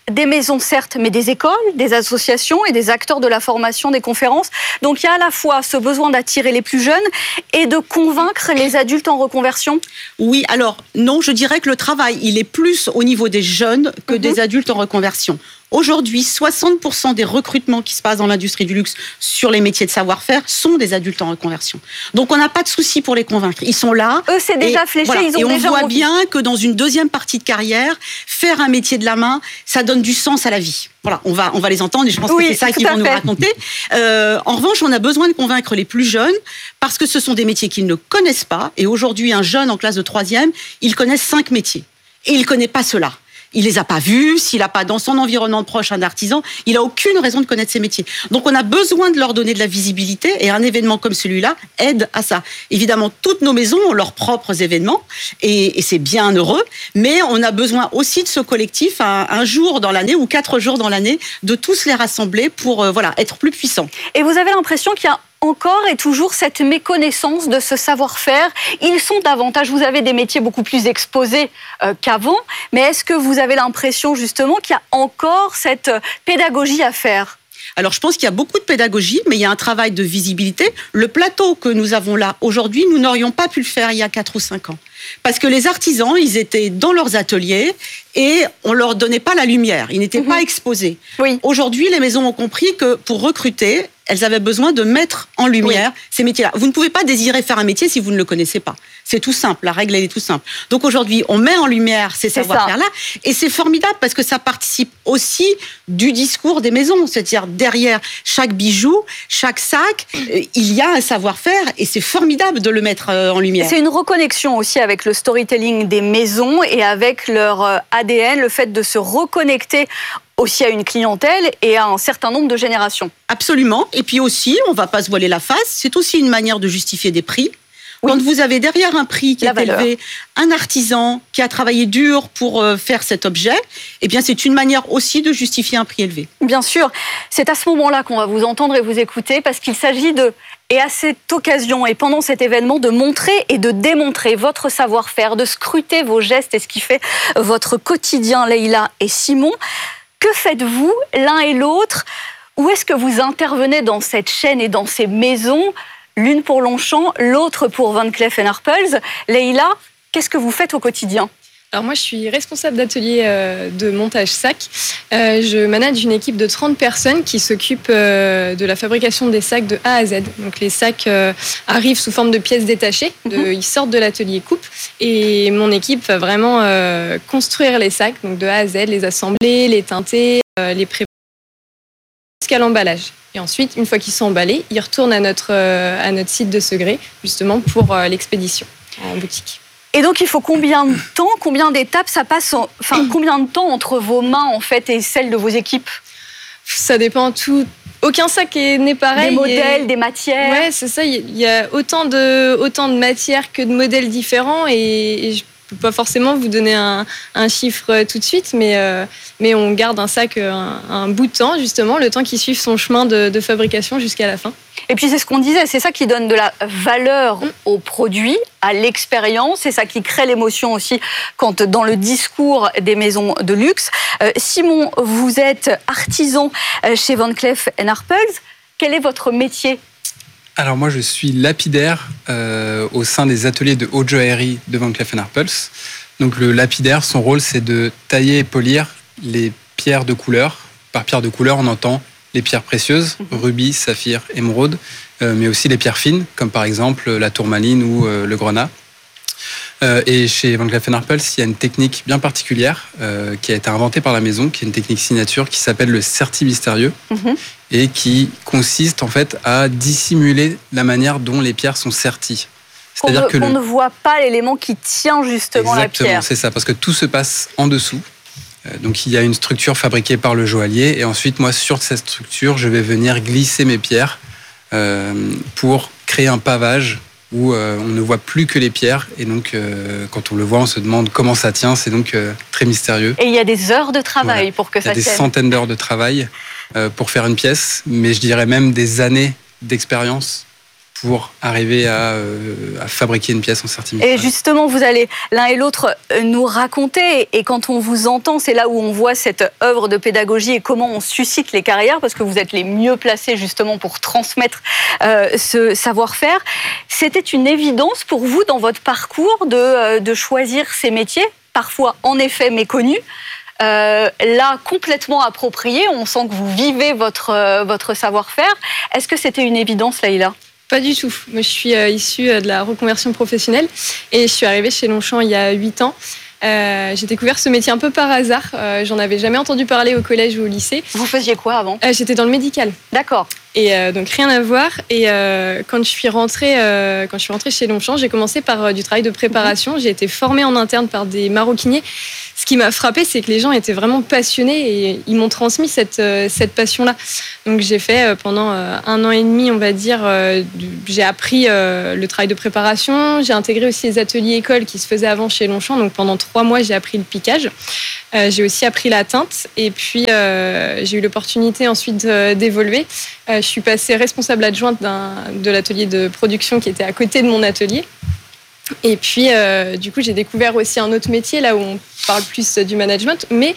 S6: des maisons certes, mais des écoles, des associations et des acteurs de la formation, des conférences. Donc il y a à la fois ce besoin d'attirer les plus jeunes et de convaincre les adultes en reconversion.
S7: Oui, alors non, je dirais que le travail, il est plus au niveau des jeunes que mmh. des adultes en reconversion. Aujourd'hui, soixante pour cent des recrutements qui se passent dans l'industrie du luxe sur les métiers de savoir-faire sont des adultes en reconversion. Donc, on n'a pas de souci pour les convaincre. Ils sont là.
S6: Eux, c'est déjà fléché.
S7: Voilà.
S6: Ils ont
S7: et on
S6: déjà
S7: voit
S6: envie.
S7: bien que dans une deuxième partie de carrière, faire un métier de la main, ça donne du sens à la vie. Voilà, on va, on va les entendre et je pense
S6: oui,
S7: que c'est ça qu'ils vont nous raconter. Euh, en revanche, on a besoin de convaincre les plus jeunes parce que ce sont des métiers qu'ils ne connaissent pas. Et aujourd'hui, un jeune en classe de troisième, il connaît cinq métiers. Et il ne connaît pas ceux-là. Il les a pas vus, s'il n'a pas dans son environnement proche un artisan, il a aucune raison de connaître ces métiers. Donc on a besoin de leur donner de la visibilité et un événement comme celui-là aide à ça. Évidemment, toutes nos maisons ont leurs propres événements et, et c'est bien heureux, mais on a besoin aussi de ce collectif un, un jour dans l'année ou quatre jours dans l'année de tous les rassembler pour euh, voilà, être plus puissants.
S6: Et vous avez l'impression qu'il y a encore et toujours cette méconnaissance de ce savoir-faire. Ils sont davantage, vous avez des métiers beaucoup plus exposés euh, qu'avant, mais est-ce que vous avez l'impression justement qu'il y a encore cette pédagogie à faire ?
S7: Alors, je pense qu'il y a beaucoup de pédagogie, mais il y a un travail de visibilité. Le plateau que nous avons là aujourd'hui, nous n'aurions pas pu le faire il y a quatre ou cinq ans. Parce que les artisans, ils étaient dans leurs ateliers et on ne leur donnait pas la lumière. Ils n'étaient mmh. pas exposés.
S6: Oui.
S7: Aujourd'hui, les maisons ont compris que pour recruter, elles avaient besoin de mettre en lumière oui. ces métiers-là. Vous ne pouvez pas désirer faire un métier si vous ne le connaissez pas. C'est tout simple, la règle, elle est tout simple. Donc aujourd'hui, on met en lumière ces savoir-faire-là et c'est formidable parce que ça participe aussi du discours des maisons. C'est-à-dire derrière chaque bijou, chaque sac, il y a un savoir-faire et c'est formidable de le mettre en lumière.
S6: C'est une reconnexion aussi avec le storytelling des maisons et avec leur A D N, le fait de se reconnecter aussi à une clientèle et à un certain nombre de générations.
S7: Absolument. Et puis aussi, on ne va pas se voiler la face, c'est aussi une manière de justifier des prix. Oui. Quand vous avez derrière un prix qui la est valeur. élevé, un artisan qui a travaillé dur pour faire cet objet, eh bien c'est une manière aussi de justifier un prix élevé.
S6: Bien sûr. C'est à ce moment-là qu'on va vous entendre et vous écouter parce qu'il s'agit de, et à cette occasion et pendant cet événement, de montrer et de démontrer votre savoir-faire, de scruter vos gestes et ce qui fait votre quotidien, Leïla et Simon. Que faites-vous l'un et l'autre ? Où est-ce que vous intervenez dans cette chaîne et dans ces maisons ? L'une pour Longchamp, l'autre pour Van Cleef and Arpels. Leïla, qu'est-ce que vous faites au quotidien ?
S8: Alors moi, je suis responsable d'atelier euh, de montage sac. Euh, je manage une équipe de trente personnes qui s'occupent euh, de la fabrication des sacs de A à Z. Donc les sacs euh, arrivent sous forme de pièces détachées. De, mmh. Ils sortent de l'atelier coupe. Et mon équipe va vraiment euh, construire les sacs, donc de A à Z, les assembler, les teinter, euh, les préparer jusqu'à l'emballage. Et ensuite, une fois qu'ils sont emballés, ils retournent à notre, euh, à notre site de Segré, justement pour euh, l'expédition en boutique.
S6: Et donc, il faut combien de temps, combien d'étapes ça passe, en, enfin, combien de temps entre vos mains, en fait, et celles de vos équipes ?
S8: Ça dépend tout. Aucun sac n'est pareil.
S6: Des modèles,
S8: et...
S6: des matières.
S8: Ouais, c'est ça. Il y a autant de, autant de matières que de modèles différents et, et je ne peux pas forcément vous donner un, un chiffre tout de suite, mais, euh, mais on garde un sac un, un bout de temps, justement, le temps qu'il suive son chemin de, de fabrication jusqu'à la fin.
S6: Et puis c'est ce qu'on disait, c'est ça qui donne de la valeur mmh. au produit, à l'expérience, c'est ça qui crée l'émotion aussi quand dans le discours des maisons de luxe. Euh, Simon, vous êtes artisan chez Van Cleef and Arpels. Quel est votre métier ?
S9: Alors moi je suis lapidaire euh, au sein des ateliers de haute joaillerie de Van Cleef and Arpels. Donc le lapidaire, son rôle c'est de tailler et polir les pierres de couleur. Par pierre de couleur on entend les pierres précieuses, mmh. rubis, saphir, émeraude, euh, mais aussi les pierres fines, comme par exemple la tourmaline ou euh, le grenat. Euh, et chez Van Cleef and Arpels, il y a une technique bien particulière euh, qui a été inventée par la maison, qui est une technique signature qui s'appelle le serti mystérieux mmh. et qui consiste en fait à dissimuler la manière dont les pierres sont serties.
S6: C'est-à-dire qu'on le... ne voit pas l'élément qui tient justement
S9: Exactement,
S6: la pierre.
S9: Exactement, c'est ça, parce que tout se passe en dessous. Donc il y a une structure fabriquée par le joaillier et ensuite moi sur cette structure je vais venir glisser mes pierres euh, pour créer un pavage où euh, on ne voit plus que les pierres et donc euh, quand on le voit on se demande comment ça tient, c'est donc euh, très mystérieux.
S6: Et il y a des heures de travail voilà. pour que ça tienne.
S9: Il y a des centaines d'heures de travail euh, pour faire une pièce, mais je dirais même des années d'expérience pour arriver à, euh, à fabriquer une pièce en certificat.
S6: Et justement, vous allez l'un et l'autre nous raconter, et quand on vous entend, c'est là où on voit cette œuvre de pédagogie et comment on suscite les carrières, parce que vous êtes les mieux placés justement pour transmettre euh, ce savoir-faire. C'était une évidence pour vous dans votre parcours de, euh, de choisir ces métiers, parfois en effet méconnus, Euh, là, complètement approprié, on sent que vous vivez votre, euh, votre savoir-faire. Est-ce que c'était une évidence, Laïla ?
S8: Pas du tout. Moi, je suis euh, issue de la reconversion professionnelle et je suis arrivée chez Longchamp il y a huit ans. Euh, j'ai découvert ce métier un peu par hasard. Euh, j'en avais jamais entendu parler au collège ou au lycée.
S6: Vous faisiez quoi avant ?
S8: euh, J'étais dans le médical.
S6: D'accord.
S8: Et euh, donc rien à voir. Et euh, quand je suis rentrée, euh, quand je suis rentrée chez Longchamp, j'ai commencé par euh, du travail de préparation. J'ai été formée en interne par des maroquiniers. Ce qui m'a frappée, c'est que les gens étaient vraiment passionnés et ils m'ont transmis cette euh, cette passion-là. Donc j'ai fait euh, pendant euh, un an et demi, on va dire, euh, du, j'ai appris euh, le travail de préparation. J'ai intégré aussi les ateliers écoles qui se faisaient avant chez Longchamp. Donc pendant trois mois, j'ai appris le piquage. Euh, j'ai aussi appris la teinte. Et puis euh, j'ai eu l'opportunité ensuite euh, d'évoluer. Euh, je suis passée responsable adjointe d'un, de l'atelier de production qui était à côté de mon atelier. Et puis, euh, du coup, j'ai découvert aussi un autre métier, là où on parle plus du management, mais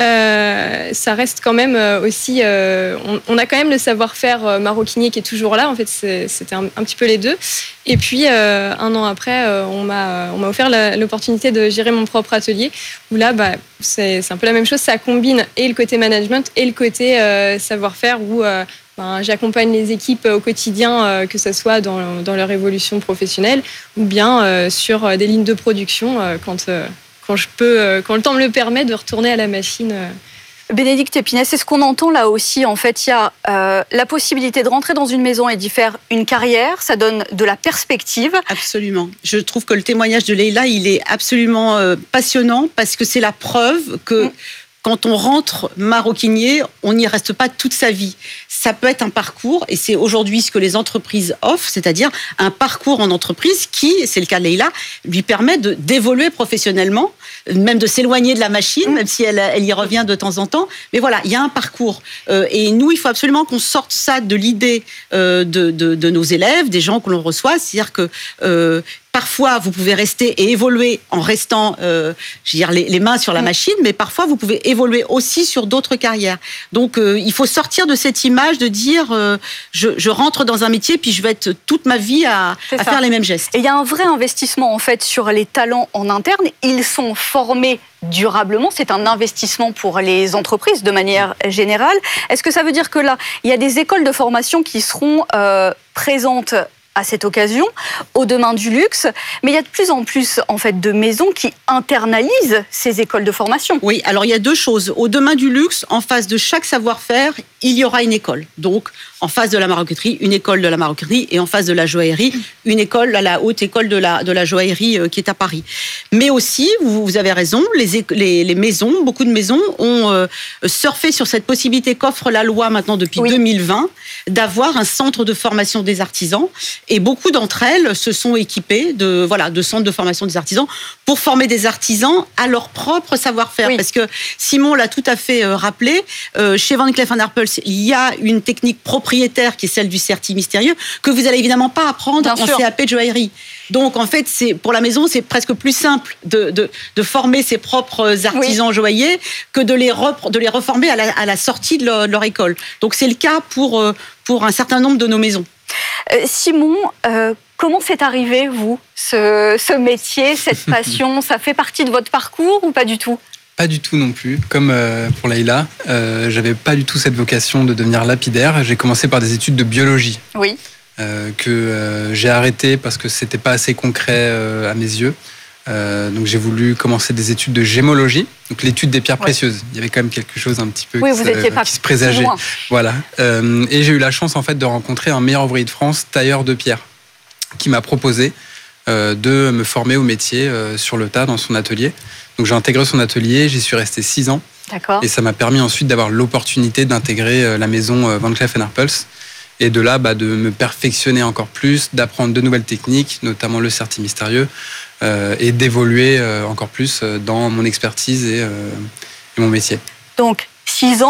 S8: euh, ça reste quand même aussi... Euh, on, on a quand même le savoir-faire maroquinier qui est toujours là. En fait, c'est, c'était un, un petit peu les deux. Et puis, euh, un an après, euh, on, m'a, on m'a offert la, l'opportunité de gérer mon propre atelier, où là, bah, c'est, c'est un peu la même chose. Ça combine et le côté management et le côté euh, savoir-faire, où... Euh, Ben, j'accompagne les équipes au quotidien, euh, que ce soit dans, dans leur évolution professionnelle ou bien euh, sur des lignes de production euh, quand, euh, quand, je peux, euh, quand le temps me le permet de retourner à la machine. Euh.
S6: Bénédicte Épinay, c'est ce qu'on entend là aussi. En fait, il y a euh, la possibilité de rentrer dans une maison et d'y faire une carrière. Ça donne de la perspective.
S7: Absolument. Je trouve que le témoignage de Leïla, il est absolument euh, passionnant parce que c'est la preuve que... Mmh. Quand on rentre maroquinier, on n'y reste pas toute sa vie. Ça peut être un parcours, et c'est aujourd'hui ce que les entreprises offrent, c'est-à-dire un parcours en entreprise qui, c'est le cas de Leïla, lui permet de, d'évoluer professionnellement, même de s'éloigner de la machine, même si elle, elle y revient de temps en temps. Mais voilà, il y a un parcours. Euh, et nous, il faut absolument qu'on sorte ça de l'idée euh, de, de, de nos élèves, des gens que l'on reçoit. C'est-à-dire que... Euh, Parfois, vous pouvez rester et évoluer en restant, euh, je veux dire, les, les mains sur la machine, mais parfois, vous pouvez évoluer aussi sur d'autres carrières. Donc, euh, il faut sortir de cette image de dire, euh, je, je rentre dans un métier, puis je vais être toute ma vie à, à faire les mêmes gestes.
S6: Et il y a un vrai investissement, en fait, sur les talents en interne. Ils sont formés durablement. C'est un investissement pour les entreprises de manière générale. Est-ce que ça veut dire que là, il y a des écoles de formation qui seront euh, présentes à cette occasion, au demain du luxe, mais il y a de plus en plus en fait de maisons qui internalisent ces écoles de formation.
S7: Oui, alors il y a deux choses. Au demain du luxe, en face de chaque savoir-faire, il y aura une école. Donc, en face de la maroquinerie, une école de la maroquinerie, et en face de la joaillerie, une école, la haute école de la, de la joaillerie euh, qui est à Paris. Mais aussi, vous, vous avez raison, les, les, les maisons, beaucoup de maisons ont euh, surfé sur cette possibilité qu'offre la loi maintenant depuis oui. deux mille vingt, d'avoir un centre de formation des artisans. Et beaucoup d'entre elles se sont équipées de, voilà, de centres de formation des artisans pour former des artisans à leur propre savoir-faire. Oui. Parce que Simon l'a tout à fait euh, rappelé, euh, chez Van Cleef and Arpels, il y a une technique propriétaire qui est celle du certi mystérieux que vous n'allez évidemment pas apprendre Bien en sûr. C A P de joaillerie. Donc en fait, c'est, pour la maison, c'est presque plus simple de, de, de former ses propres artisans oui. joailliers que de les, repre, de les reformer à la, à la sortie de leur, de leur école. Donc c'est le cas pour, pour un certain nombre de nos maisons.
S6: Euh, Simon, euh, comment c'est arrivé, vous, ce, ce métier, cette passion? Ça fait partie de votre parcours ou pas du tout?
S9: Pas du tout non plus. Comme euh, pour Leïla, euh, j'avais pas du tout cette vocation de devenir lapidaire. J'ai commencé par des études de biologie.
S6: Oui.
S9: Euh, que euh, j'ai arrêté parce que c'était pas assez concret euh, à mes yeux. Euh, donc j'ai voulu commencer des études de gémologie, donc l'étude des pierres ouais. précieuses. Il y avait quand même quelque chose un petit peu
S6: oui,
S9: qui,
S6: vous
S9: se,
S6: étiez pas
S9: qui se présageait.
S6: Loin.
S9: Voilà. Euh, et j'ai eu la chance en fait de rencontrer un meilleur ouvrier de France, tailleur de pierre, qui m'a proposé euh, de me former au métier euh, sur le tas dans son atelier. Donc j'ai intégré son atelier, j'y suis resté six ans.
S6: D'accord.
S9: Et ça m'a permis ensuite d'avoir l'opportunité d'intégrer euh, la maison euh, Van Cleef and Arpels. Et de là, bah, de me perfectionner encore plus, d'apprendre de nouvelles techniques, notamment le certi mystérieux, euh, et d'évoluer euh, encore plus dans mon expertise et, euh, et mon métier.
S6: Donc, six ans,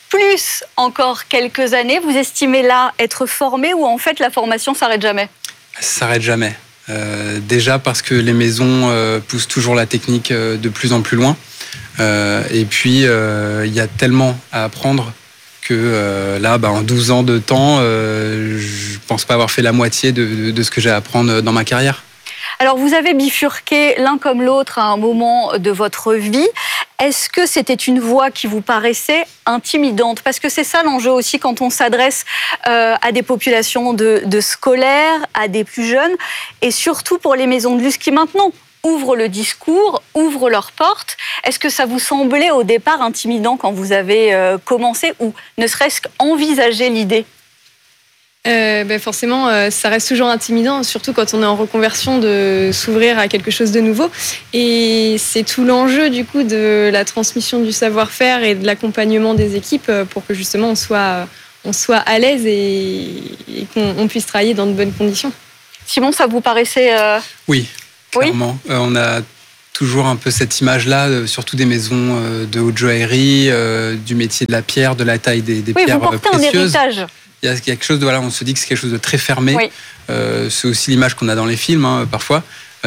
S6: plus encore quelques années. Vous estimez là être formé ou en fait la formation s'arrête jamais ?
S9: Ça s'arrête jamais. Euh, déjà parce que les maisons euh, poussent toujours la technique euh, de plus en plus loin. Euh, et puis, il euh, y a tellement à apprendre que euh, là, bah, en douze ans de temps, euh, je pense pas avoir fait la moitié de, de, de ce que j'ai à apprendre dans ma carrière.
S6: Alors, vous avez bifurqué l'un comme l'autre à un moment de votre vie. Est-ce que c'était une voie qui vous paraissait intimidante ? Parce que c'est ça l'enjeu aussi quand on s'adresse euh, à des populations de, de scolaires, à des plus jeunes, et surtout pour les maisons de luxe qui maintenant ouvrent le discours, ouvrent leurs portes. Est-ce que ça vous semblait au départ intimidant quand vous avez euh, commencé ou ne serait-ce qu'envisager l'idée ?
S8: Euh, ben forcément, euh, ça reste toujours intimidant, surtout quand on est en reconversion, de s'ouvrir à quelque chose de nouveau. Et c'est tout l'enjeu du coup de la transmission du savoir-faire et de l'accompagnement des équipes pour que justement on soit, on soit à l'aise et, et qu'on on puisse travailler dans de bonnes conditions.
S6: Simon, ça vous paraissait... Euh...
S9: Oui, clairement. Oui. Euh, on a toujours un peu cette image-là, euh, surtout des maisons euh, de haute joaillerie, euh, du métier de la pierre, de la taille des, des
S6: oui,
S9: pierres
S6: vous portez
S9: précieuses.
S6: Un héritage.
S9: Il y a quelque chose de, voilà, on se dit que c'est quelque chose de très fermé.
S6: Oui.
S9: Euh, c'est aussi l'image qu'on a dans les films, hein, parfois.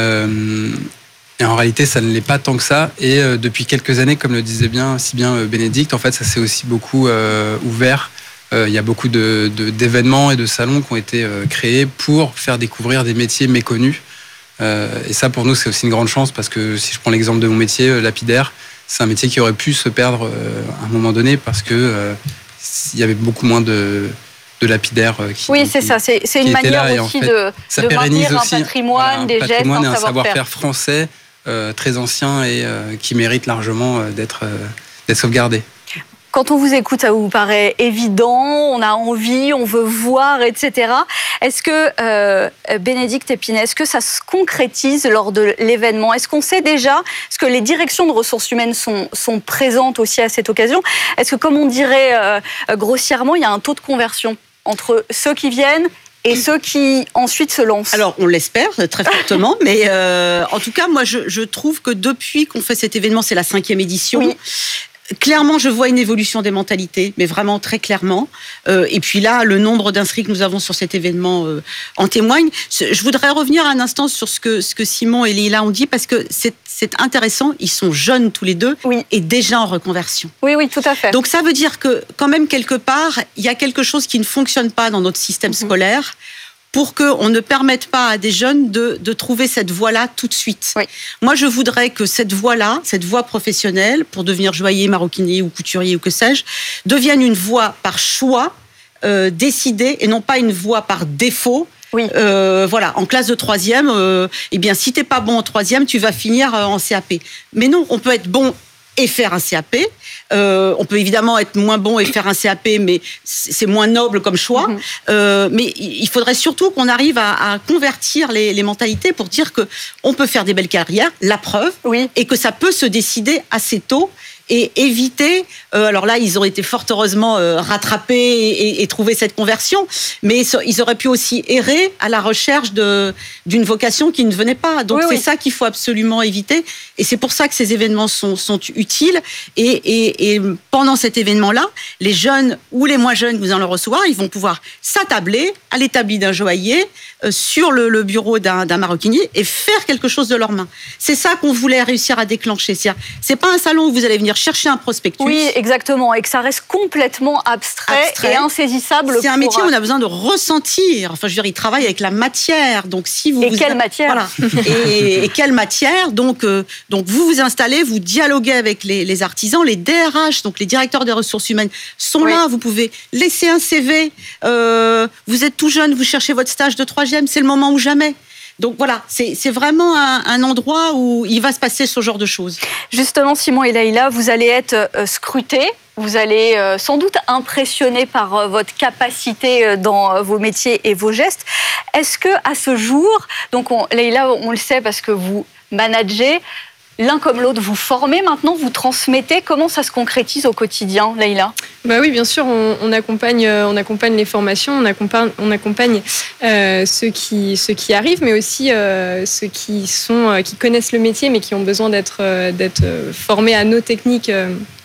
S9: Euh, et en réalité, ça ne l'est pas tant que ça. Et euh, depuis quelques années, comme le disait bien, si bien euh, Bénédicte, en fait, ça s'est aussi beaucoup euh, ouvert. Euh, il y a beaucoup de, de, d'événements et de salons qui ont été euh, créés pour faire découvrir des métiers méconnus. Euh, et ça, pour nous, c'est aussi une grande chance parce que si je prends l'exemple de mon métier, euh, lapidaire, c'est un métier qui aurait pu se perdre euh, à un moment donné parce que euh, il y avait beaucoup moins de de lapidaires qui
S6: oui c'est qui, ça c'est, c'est une manière
S9: là,
S6: aussi
S9: en fait,
S6: de, de maintenir un patrimoine,
S9: voilà, un
S6: des
S9: patrimoine
S6: gestes,
S9: un
S6: un savoir-faire,
S9: savoir-faire français euh, très ancien et euh, qui mérite largement euh, d'être euh, d'être sauvegardé.
S6: Quand on vous écoute, ça vous paraît évident, on a envie, on veut voir, et cetera. Est-ce que, euh, Bénédicte Épinay, est-ce que ça se concrétise lors de l'événement ? Est-ce qu'on sait déjà, est-ce que les directions de ressources humaines sont, sont présentes aussi à cette occasion ? Est-ce que, comme on dirait euh, grossièrement, il y a un taux de conversion entre ceux qui viennent et ceux qui ensuite se lancent?
S7: Alors, on l'espère très fortement, mais euh, en tout cas, moi, je, je trouve que depuis qu'on fait cet événement, c'est la cinquième édition. Oui. Clairement, je vois une évolution des mentalités, mais vraiment très clairement. Euh, et puis là, le nombre d'inscrits que nous avons sur cet événement euh, en témoigne. Je voudrais revenir un instant sur ce que, ce que Simon et Leïla ont dit, parce que c'est, c'est intéressant. Ils sont jeunes tous les deux, oui, et déjà en reconversion.
S6: Oui, oui, tout à fait.
S7: Donc ça veut dire que, quand même, quelque part, il y a quelque chose qui ne fonctionne pas dans notre système mmh. scolaire, pour qu'on ne permette pas à des jeunes de, de trouver cette voie-là tout de suite. Oui. Moi, je voudrais que cette voie-là, cette voie professionnelle, pour devenir joaillier, maroquinier ou couturier ou que sais-je, devienne une voie par choix, euh, décidée, et non pas une voie par défaut. Oui. Euh, voilà, en classe de troisième, euh, eh bien, si t'es pas bon en troisième, tu vas finir en C A P. Mais non, on peut être bon et faire un C A P. Euh, on peut évidemment être moins bon et faire un C A P, mais c'est moins noble comme choix. Mmh. Euh, mais il faudrait surtout qu'on arrive à, à convertir les, les mentalités pour dire que on peut faire des belles carrières, la preuve, oui, et que ça peut se décider assez tôt et éviter. Euh, alors là, ils ont été fort heureusement euh, rattrapés et, et, et trouvé cette conversion, mais ils auraient pu aussi errer à la recherche de d'une vocation qui ne venait pas. Donc oui, c'est oui. ça qu'il faut absolument éviter. Et c'est pour ça que ces événements sont sont utiles. Et, et, et pendant cet événement-là, les jeunes ou les moins jeunes que vous allez recevoir, ils vont pouvoir s'attabler à l'établi d'un joaillier, euh, sur le, le bureau d'un, d'un maroquinier et faire quelque chose de leurs mains. C'est ça qu'on voulait réussir à déclencher. C'est-à-dire, c'est pas un salon où vous allez venir chercher un prospectus.
S6: Oui, exactement, et que ça reste complètement abstrait, abstrait. et insaisissable.
S7: C'est un
S6: pour...
S7: métier où on a besoin de ressentir. Enfin, je veux dire, ils travaillent avec la matière. Donc, si vous
S6: et
S7: vous
S6: quelle
S7: a...
S6: matière
S7: voilà. et, et quelle matière donc, euh, donc, vous vous installez, vous dialoguez avec les, les artisans, les D R H, donc les directeurs des ressources humaines sont oui. là. Vous pouvez laisser un C V. Euh, vous êtes tout jeune, vous cherchez votre stage de troisième, c'est le moment ou jamais. Donc voilà, c'est, c'est vraiment un, un endroit où il va se passer ce genre de choses.
S6: Justement, Simon et Leïla, vous allez être euh, scrutés, vous allez euh, sans doute impressionnés par euh, votre capacité euh, dans euh, vos métiers et vos gestes. Est-ce que à ce jour, donc on, Leïla, on le sait parce que vous managez, l'un comme l'autre, vous formez maintenant, vous transmettez. Comment ça se concrétise au quotidien, Leïla ?
S8: Bah oui, bien sûr, on, on accompagne, on accompagne les formations, on accompagne, on accompagne euh, ceux qui, ceux qui arrivent, mais aussi euh, ceux qui sont, euh, qui connaissent le métier, mais qui ont besoin d'être, euh, d'être formés à nos techniques. Euh,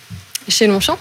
S8: chez Longchamp.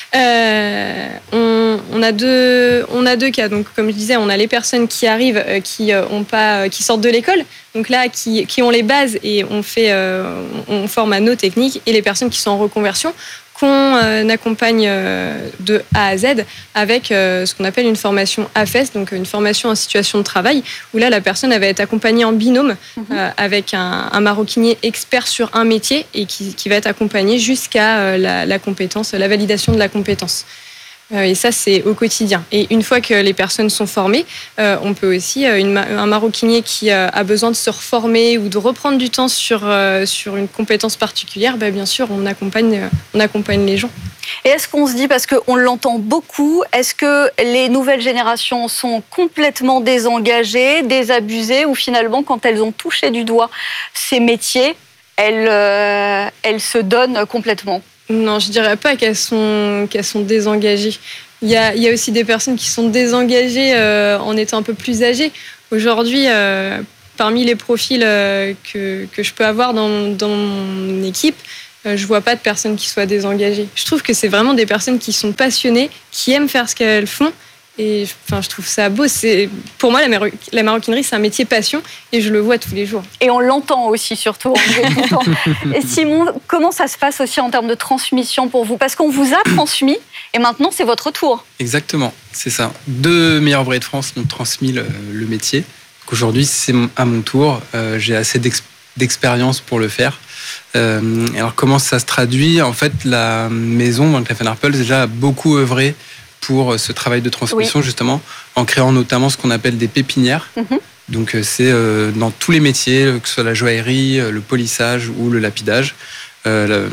S8: Euh, on, on, a deux, on a deux cas. Donc, comme je disais, on a les personnes qui arrivent, euh, qui, euh, ont pas, euh, qui sortent de l'école, donc là, qui, qui ont les bases et on, fait, euh, on forme à nos techniques, et les personnes qui sont en reconversion, qu'on euh, accompagne euh, de A à Z avec euh, ce qu'on appelle une formation A F E S, donc une formation en situation de travail, où là, la personne elle va être accompagnée en binôme mmh. euh, avec un, un maroquinier expert sur un métier et qui, qui va être accompagné jusqu'à euh, la, la compétence, la validation de la compétence. Euh, et ça, c'est au quotidien. Et une fois que les personnes sont formées, euh, on peut aussi, euh, une, un maroquinier qui euh, a besoin de se reformer ou de reprendre du temps sur, euh, sur une compétence particulière, bah, bien sûr, on accompagne, euh, on accompagne les gens.
S6: Et est-ce qu'on se dit, parce qu'on l'entend beaucoup, est-ce que les nouvelles générations sont complètement désengagées, désabusées, ou finalement, quand elles ont touché du doigt ces métiers, elles, euh, elles se donnent complètement ?
S8: Non, je dirais pas qu'elles sont, qu'elles sont désengagées. Il y a, il y a aussi des personnes qui sont désengagées euh, en étant un peu plus âgées. Aujourd'hui, euh, parmi les profils euh, que, que je peux avoir dans, dans mon équipe, euh, je vois pas de personnes qui soient désengagées. Je trouve que c'est vraiment des personnes qui sont passionnées, qui aiment faire ce qu'elles font. Et enfin, je trouve ça beau. C'est, pour moi, la, maro- la maroquinerie, c'est un métier passion et je le vois tous les jours.
S6: Et on l'entend aussi, surtout. Et Simon, comment ça se passe aussi en termes de transmission pour vous ? Parce qu'on vous a transmis et maintenant, c'est votre tour.
S9: Exactement, c'est ça. Deux meilleurs ouvriers de France m'ont transmis le, le métier. Donc aujourd'hui, c'est à mon tour. Euh, j'ai assez d'ex- d'expérience pour le faire. Euh, alors, comment ça se traduit ? En fait, la maison, Van Cleef and Arpels, déjà a beaucoup œuvré pour ce travail de transmission, oui. justement, en créant notamment ce qu'on appelle des pépinières. Mm-hmm. Donc, c'est euh, dans tous les métiers, que ce soit la joaillerie, le polissage ou le lapidage. Euh,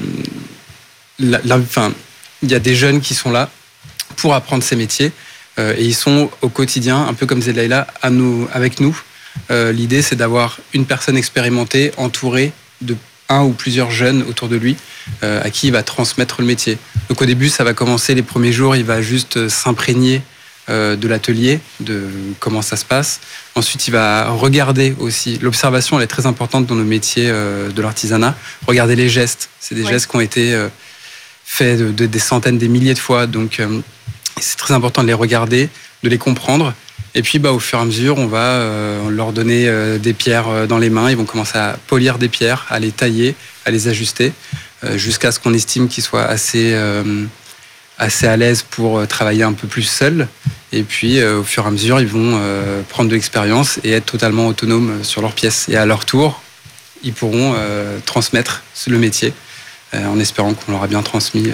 S9: la, la, enfin, il y a des jeunes qui sont là pour apprendre ces métiers euh, et ils sont au quotidien, un peu comme Zelaïla, à nous, avec nous. Euh, l'idée, c'est d'avoir une personne expérimentée, entourée de un ou plusieurs jeunes autour de lui euh, à qui il va transmettre le métier. Donc au début, ça va commencer les premiers jours, il va juste s'imprégner euh, de l'atelier, de comment ça se passe. Ensuite, il va regarder aussi. L'observation, elle est très importante dans nos métiers euh, de l'artisanat. Regarder les gestes. C'est des ouais. gestes qui ont été euh, faits de, de, des centaines, des milliers de fois. Donc euh, c'est très important de les regarder, de les comprendre. Et puis, bah, au fur et à mesure, on va euh, leur donner euh, des pierres dans les mains. Ils vont commencer à polir des pierres, à les tailler, à les ajuster, euh, jusqu'à ce qu'on estime qu'ils soient assez, euh, assez à l'aise pour travailler un peu plus seuls. Et puis, euh, au fur et à mesure, ils vont euh, prendre de l'expérience et être totalement autonomes sur leurs pièces. Et à leur tour, ils pourront euh, transmettre le métier. Euh, en espérant qu'on leur a bien transmis.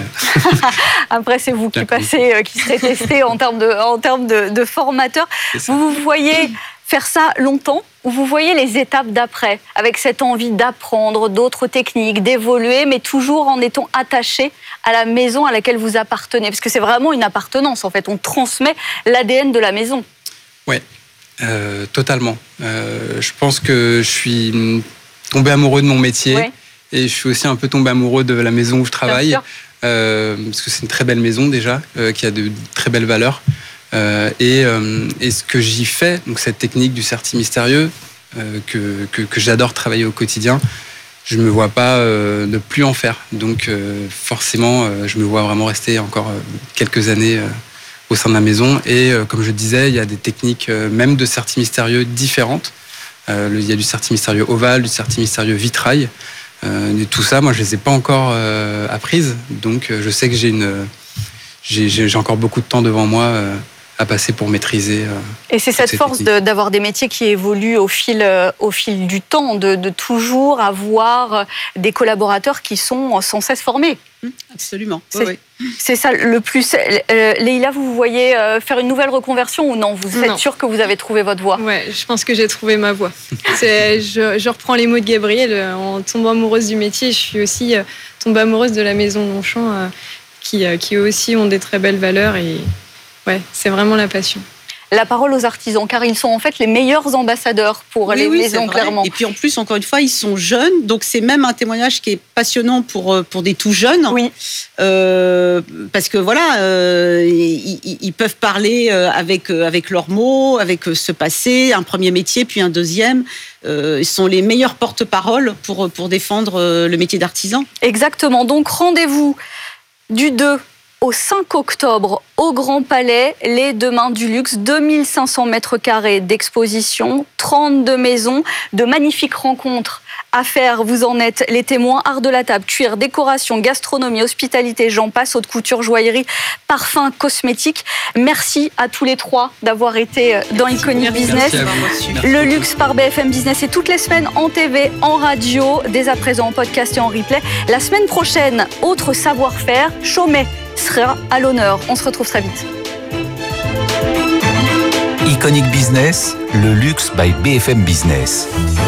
S6: Après, c'est vous qui passez, euh, qui serez testé en termes de, en termes de, de formateur. Vous vous voyez faire ça longtemps ou vous voyez les étapes d'après, avec cette envie d'apprendre d'autres techniques, d'évoluer, mais toujours en étant attaché à la maison à laquelle vous appartenez ? Parce que c'est vraiment une appartenance, en fait. On transmet l'A D N de la maison.
S9: Oui, euh, totalement. Euh, je pense que je suis tombé amoureux de mon métier. Ouais. Et je suis aussi un peu tombé amoureux de la maison où je travaille, euh, parce que c'est une très belle maison déjà, euh, qui a de très belles valeurs. Euh, et, euh, et ce que j'y fais, donc cette technique du certi mystérieux, euh, que, que, que j'adore travailler au quotidien, je ne me vois pas euh, ne plus en faire. Donc euh, forcément, euh, je me vois vraiment rester encore euh, quelques années euh, au sein de la maison. Et euh, comme je disais, il y a des techniques euh, même de certi mystérieux différentes. Euh, il y a du certi mystérieux ovale, du certi mystérieux vitrail. Euh, et tout ça, moi, je les ai pas encore euh, apprises, donc euh, je sais que j'ai une, j'ai, j'ai encore beaucoup de temps devant moi euh, à passer pour maîtriser. Euh,
S6: et c'est cette force de, d'avoir des métiers qui évoluent au fil, euh, au fil du temps, de, de toujours avoir des collaborateurs qui sont sans cesse formés.
S7: Absolument.
S6: C'est,
S7: oui, oui.
S6: c'est ça le plus. Euh, Leïla, vous voyez euh, faire une nouvelle reconversion ou non ? Vous êtes non. sûre que vous avez trouvé votre voie ?
S8: Ouais, je pense que j'ai trouvé ma voie. C'est, je, je reprends les mots de Gabriel. En tombant amoureuse du métier, je suis aussi euh, tombée amoureuse de la maison Longchamp, euh, qui, euh, qui aussi ont des très belles valeurs. Et ouais, c'est vraiment la passion.
S6: La parole aux artisans, car ils sont en fait les meilleurs ambassadeurs pour
S7: oui,
S6: les
S7: oui,
S6: maisons, clairement.
S7: Et puis en plus, encore une fois, ils sont jeunes, donc c'est même un témoignage qui est passionnant pour, pour des tout jeunes.
S6: Oui.
S7: Euh, parce que voilà, euh, ils, ils peuvent parler avec, avec leurs mots, avec ce passé, un premier métier, puis un deuxième. Euh, ils sont les meilleurs porte-parole pour, pour défendre le métier d'artisan.
S6: Exactement, donc rendez-vous Du deux au cinq octobre, au Grand Palais, les deux mains du luxe, deux mille cinq cents mètres carrés d'exposition, trente-deux maisons, de magnifiques rencontres à faire. Vous en êtes les témoins. Art de la table, cuir, décoration, gastronomie, hospitalité, j'en passe, haute couture, joaillerie, parfums, cosmétiques. Merci à tous les trois d'avoir été dans Iconic Business. Le luxe par B F M Business, et toutes les semaines en T V, en radio, dès à présent en podcast et en replay. La semaine prochaine, autre savoir-faire, Chaumet sera à l'honneur. On se retrouve très vite.
S5: Iconic Business, le luxe by B F M Business.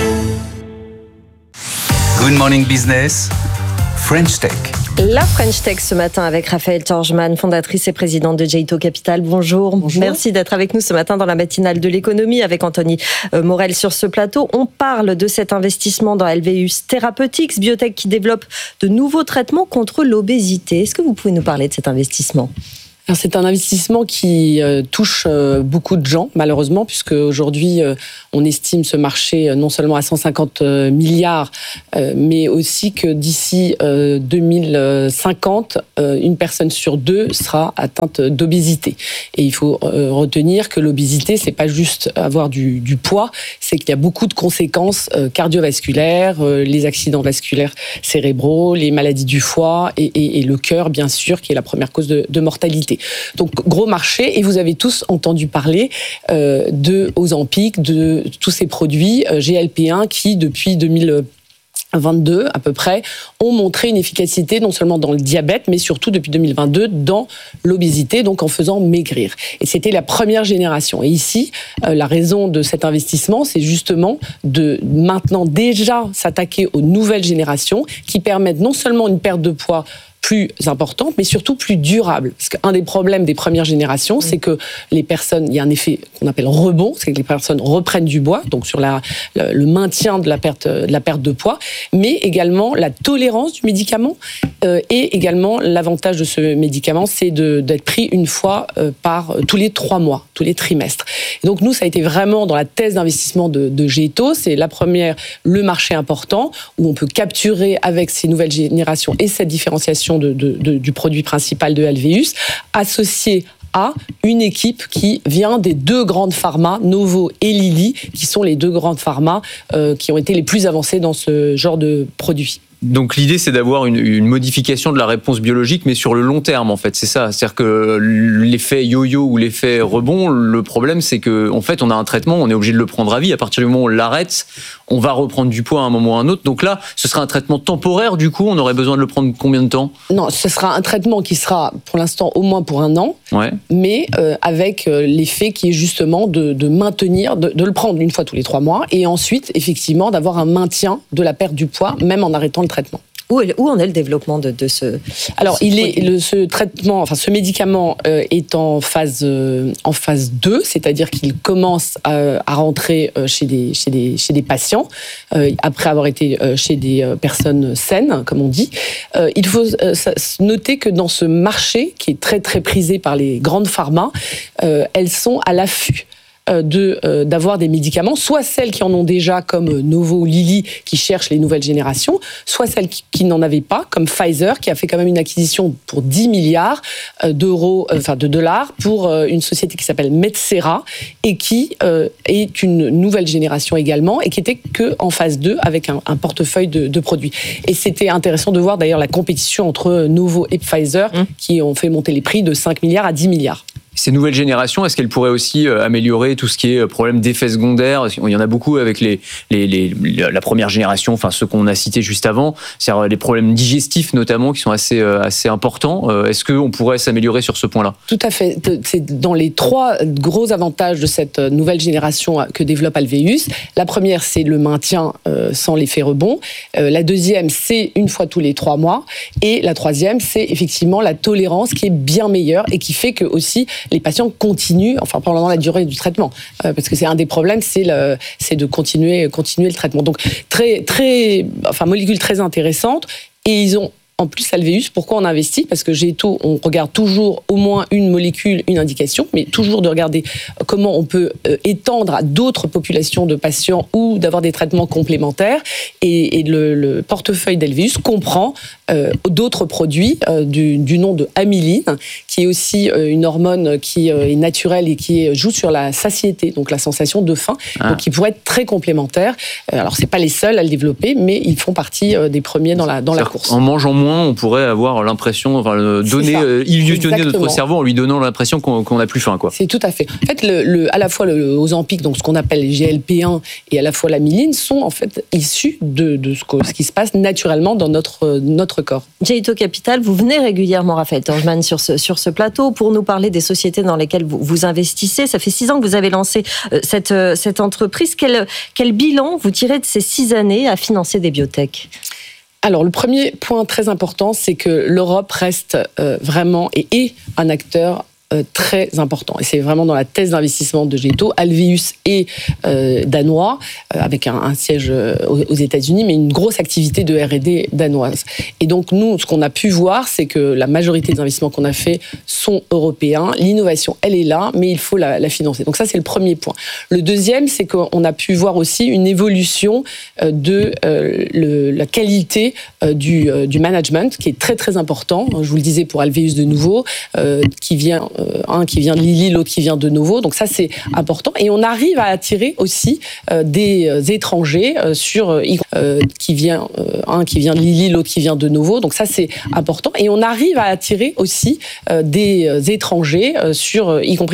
S5: Good Morning Business, French Tech.
S10: La French Tech ce matin avec Raphaël Torgeman, fondatrice et présidente de Jaito Capital. Bonjour. Bonjour. Merci d'être avec nous ce matin dans la matinale de l'économie avec Anthony Morel sur ce plateau. On parle de cet investissement dans Helveus Therapeutics, biotech qui développe de nouveaux traitements contre l'obésité. Est-ce que vous pouvez nous parler de cet investissement ?
S11: Alors, c'est un investissement qui euh, touche euh, beaucoup de gens, malheureusement, puisque aujourd'hui, euh, on estime ce marché euh, non seulement à cent cinquante milliards, euh, mais aussi que d'ici euh, deux mille cinquante, euh, une personne sur deux sera atteinte d'obésité. Et il faut euh, retenir que l'obésité, c'est pas juste avoir du, du poids, c'est qu'il y a beaucoup de conséquences euh, cardiovasculaires, euh, les accidents vasculaires cérébraux, les maladies du foie et, et, et le cœur, bien sûr, qui est la première cause de, de mortalité. Donc, gros marché, et vous avez tous entendu parler euh, de Ozempic, de tous ces produits euh, G L P un qui, depuis deux mille vingt-deux à peu près, ont montré une efficacité non seulement dans le diabète, mais surtout depuis deux mille vingt-deux dans l'obésité, donc en faisant maigrir. Et c'était la première génération. Et ici, euh, la raison de cet investissement, c'est justement de maintenant déjà s'attaquer aux nouvelles générations qui permettent non seulement une perte de poids plus importante, mais surtout plus durable. Parce qu'un des problèmes des premières générations, c'est que les personnes, il y a un effet qu'on appelle rebond, c'est que les personnes reprennent du poids, donc sur la, le, le maintien de la perte, de la perte de poids, mais également la tolérance du médicament, euh, et également l'avantage de ce médicament, c'est de, d'être pris une fois euh, par tous les trois mois, tous les trimestres. Et donc nous, ça a été vraiment dans la thèse d'investissement de, de Jaito, c'est la première, le marché important, où on peut capturer avec ces nouvelles générations et cette différenciation De, de, de, du produit principal de Helveus, associé à une équipe qui vient des deux grandes pharma, Novo et Lilly, qui sont les deux grandes pharma euh, qui ont été les plus avancées dans ce genre de produits.
S12: Donc l'idée, c'est d'avoir une, une modification de la réponse biologique, mais sur le long terme, en fait, c'est ça. C'est-à-dire que l'effet yo-yo ou l'effet rebond, le problème, c'est que, en fait, on a un traitement, on est obligé de le prendre à vie. À partir du moment où on l'arrête, on va reprendre du poids à un moment ou à un autre. Donc là, ce sera un traitement temporaire. Du coup, on aurait besoin de le prendre combien de temps ?
S11: Non, ce sera un traitement qui sera, pour l'instant, au moins pour un an,
S12: ouais.
S11: mais euh, avec euh, l'effet qui est justement de, de maintenir, de, de le prendre une fois tous les trois mois, et ensuite, effectivement, d'avoir un maintien de la perte du poids, même en arrêtant le traitement.
S10: Où, où en est le développement de, de ce
S11: Alors,
S10: ce
S11: il est le, ce traitement, enfin ce médicament euh, est en phase euh, en phase deux, c'est-à-dire qu'il commence à, à rentrer euh, chez des chez des chez des patients euh, après avoir été euh, chez des euh, personnes saines, comme on dit. Euh, il faut euh, noter que dans ce marché qui est très très prisé par les grandes pharma, euh, elles sont à l'affût de euh, d'avoir des médicaments, soit celles qui en ont déjà comme Novo ou Lilly qui cherchent les nouvelles générations, soit celles qui, qui n'en avaient pas comme Pfizer qui a fait quand même une acquisition pour dix milliards d'euros, euh, enfin de dollars pour euh, une société qui s'appelle Metsera et qui euh, est une nouvelle génération également et qui était que en phase deux avec un, un portefeuille de, de produits. Et c'était intéressant de voir d'ailleurs la compétition entre Novo et Pfizer mmh. qui ont fait monter les prix de cinq milliards à dix milliards.
S12: Ces nouvelles générations, est-ce qu'elles pourraient aussi améliorer tout ce qui est problème d'effets secondaires ? Il y en a beaucoup avec les, les, les, la première génération, enfin ceux qu'on a cités juste avant, c'est-à-dire les problèmes digestifs notamment qui sont assez, assez importants. Est-ce qu'on pourrait s'améliorer sur ce point-là ?
S11: Tout à fait. C'est dans les trois gros avantages de cette nouvelle génération que développe Helveus. La première, c'est le maintien sans l'effet rebond. La deuxième, c'est une fois tous les trois mois. Et la troisième, c'est effectivement la tolérance qui est bien meilleure et qui fait que aussi les patients continuent, enfin pendant la durée du traitement, euh, parce que c'est un des problèmes, c'est, le, c'est de continuer, continuer le traitement. Donc très, très, enfin molécule très intéressante, et ils ont En plus, Alvéus, pourquoi on investit? Parce que Géito, on regarde toujours au moins une molécule, une indication, mais toujours de regarder comment on peut étendre à d'autres populations de patients ou d'avoir des traitements complémentaires. Et, et le, le portefeuille d'Alvéus comprend euh, d'autres produits euh, du, du nom de amyline, qui est aussi euh, une hormone qui euh, est naturelle et qui joue sur la satiété, donc la sensation de faim, ah. donc qui pourrait être très complémentaire. Euh, alors, c'est pas les seuls à le développer, mais ils font partie euh, des premiers dans la, dans la course.
S12: En mangeant moins, on pourrait avoir l'impression, enfin, donner, euh, illusionner Exactement. notre cerveau en lui donnant l'impression qu'on, qu'on a plus faim, quoi.
S11: C'est tout à fait. En fait, le, le, à la fois le Ozempic, donc ce qu'on appelle les G L P un, et à la fois l'amyline, sont en fait issus de, de ce, que, ce qui se passe naturellement dans notre, notre corps.
S10: Géito Capital, vous venez régulièrement, Raphaël Torgeman, sur ce, sur ce plateau pour nous parler des sociétés dans lesquelles vous, vous investissez. Ça fait six ans que vous avez lancé euh, cette, euh, cette entreprise. Quel, quel bilan vous tirez de ces six années à financer des biotech ?
S11: Alors, le premier point très important, c'est que l'Europe reste euh, vraiment et est un acteur très important. Et c'est vraiment dans la thèse d'investissement de Géito. Alvéus est euh, danois, euh, avec un, un siège aux, aux États-Unis, mais une grosse activité de R et D danoise. Et donc, nous, ce qu'on a pu voir, c'est que la majorité des investissements qu'on a faits sont européens. L'innovation, elle est là, mais il faut la, la financer. Donc ça, c'est le premier point. Le deuxième, c'est qu'on a pu voir aussi une évolution de euh, le, la qualité euh, du, euh, du management, qui est très, très important. Je vous le disais pour Alvéus de nouveau, euh, qui vient... un qui vient de Lilly, l'autre qui vient de Novo. Donc ça, c'est important. Et on arrive à attirer aussi euh, des étrangers euh, sur euh, qui vient euh, un qui vient de Lilly, l'autre qui vient de Novo. Donc ça, c'est important. Et on arrive à attirer aussi euh, des étrangers euh, sur y compris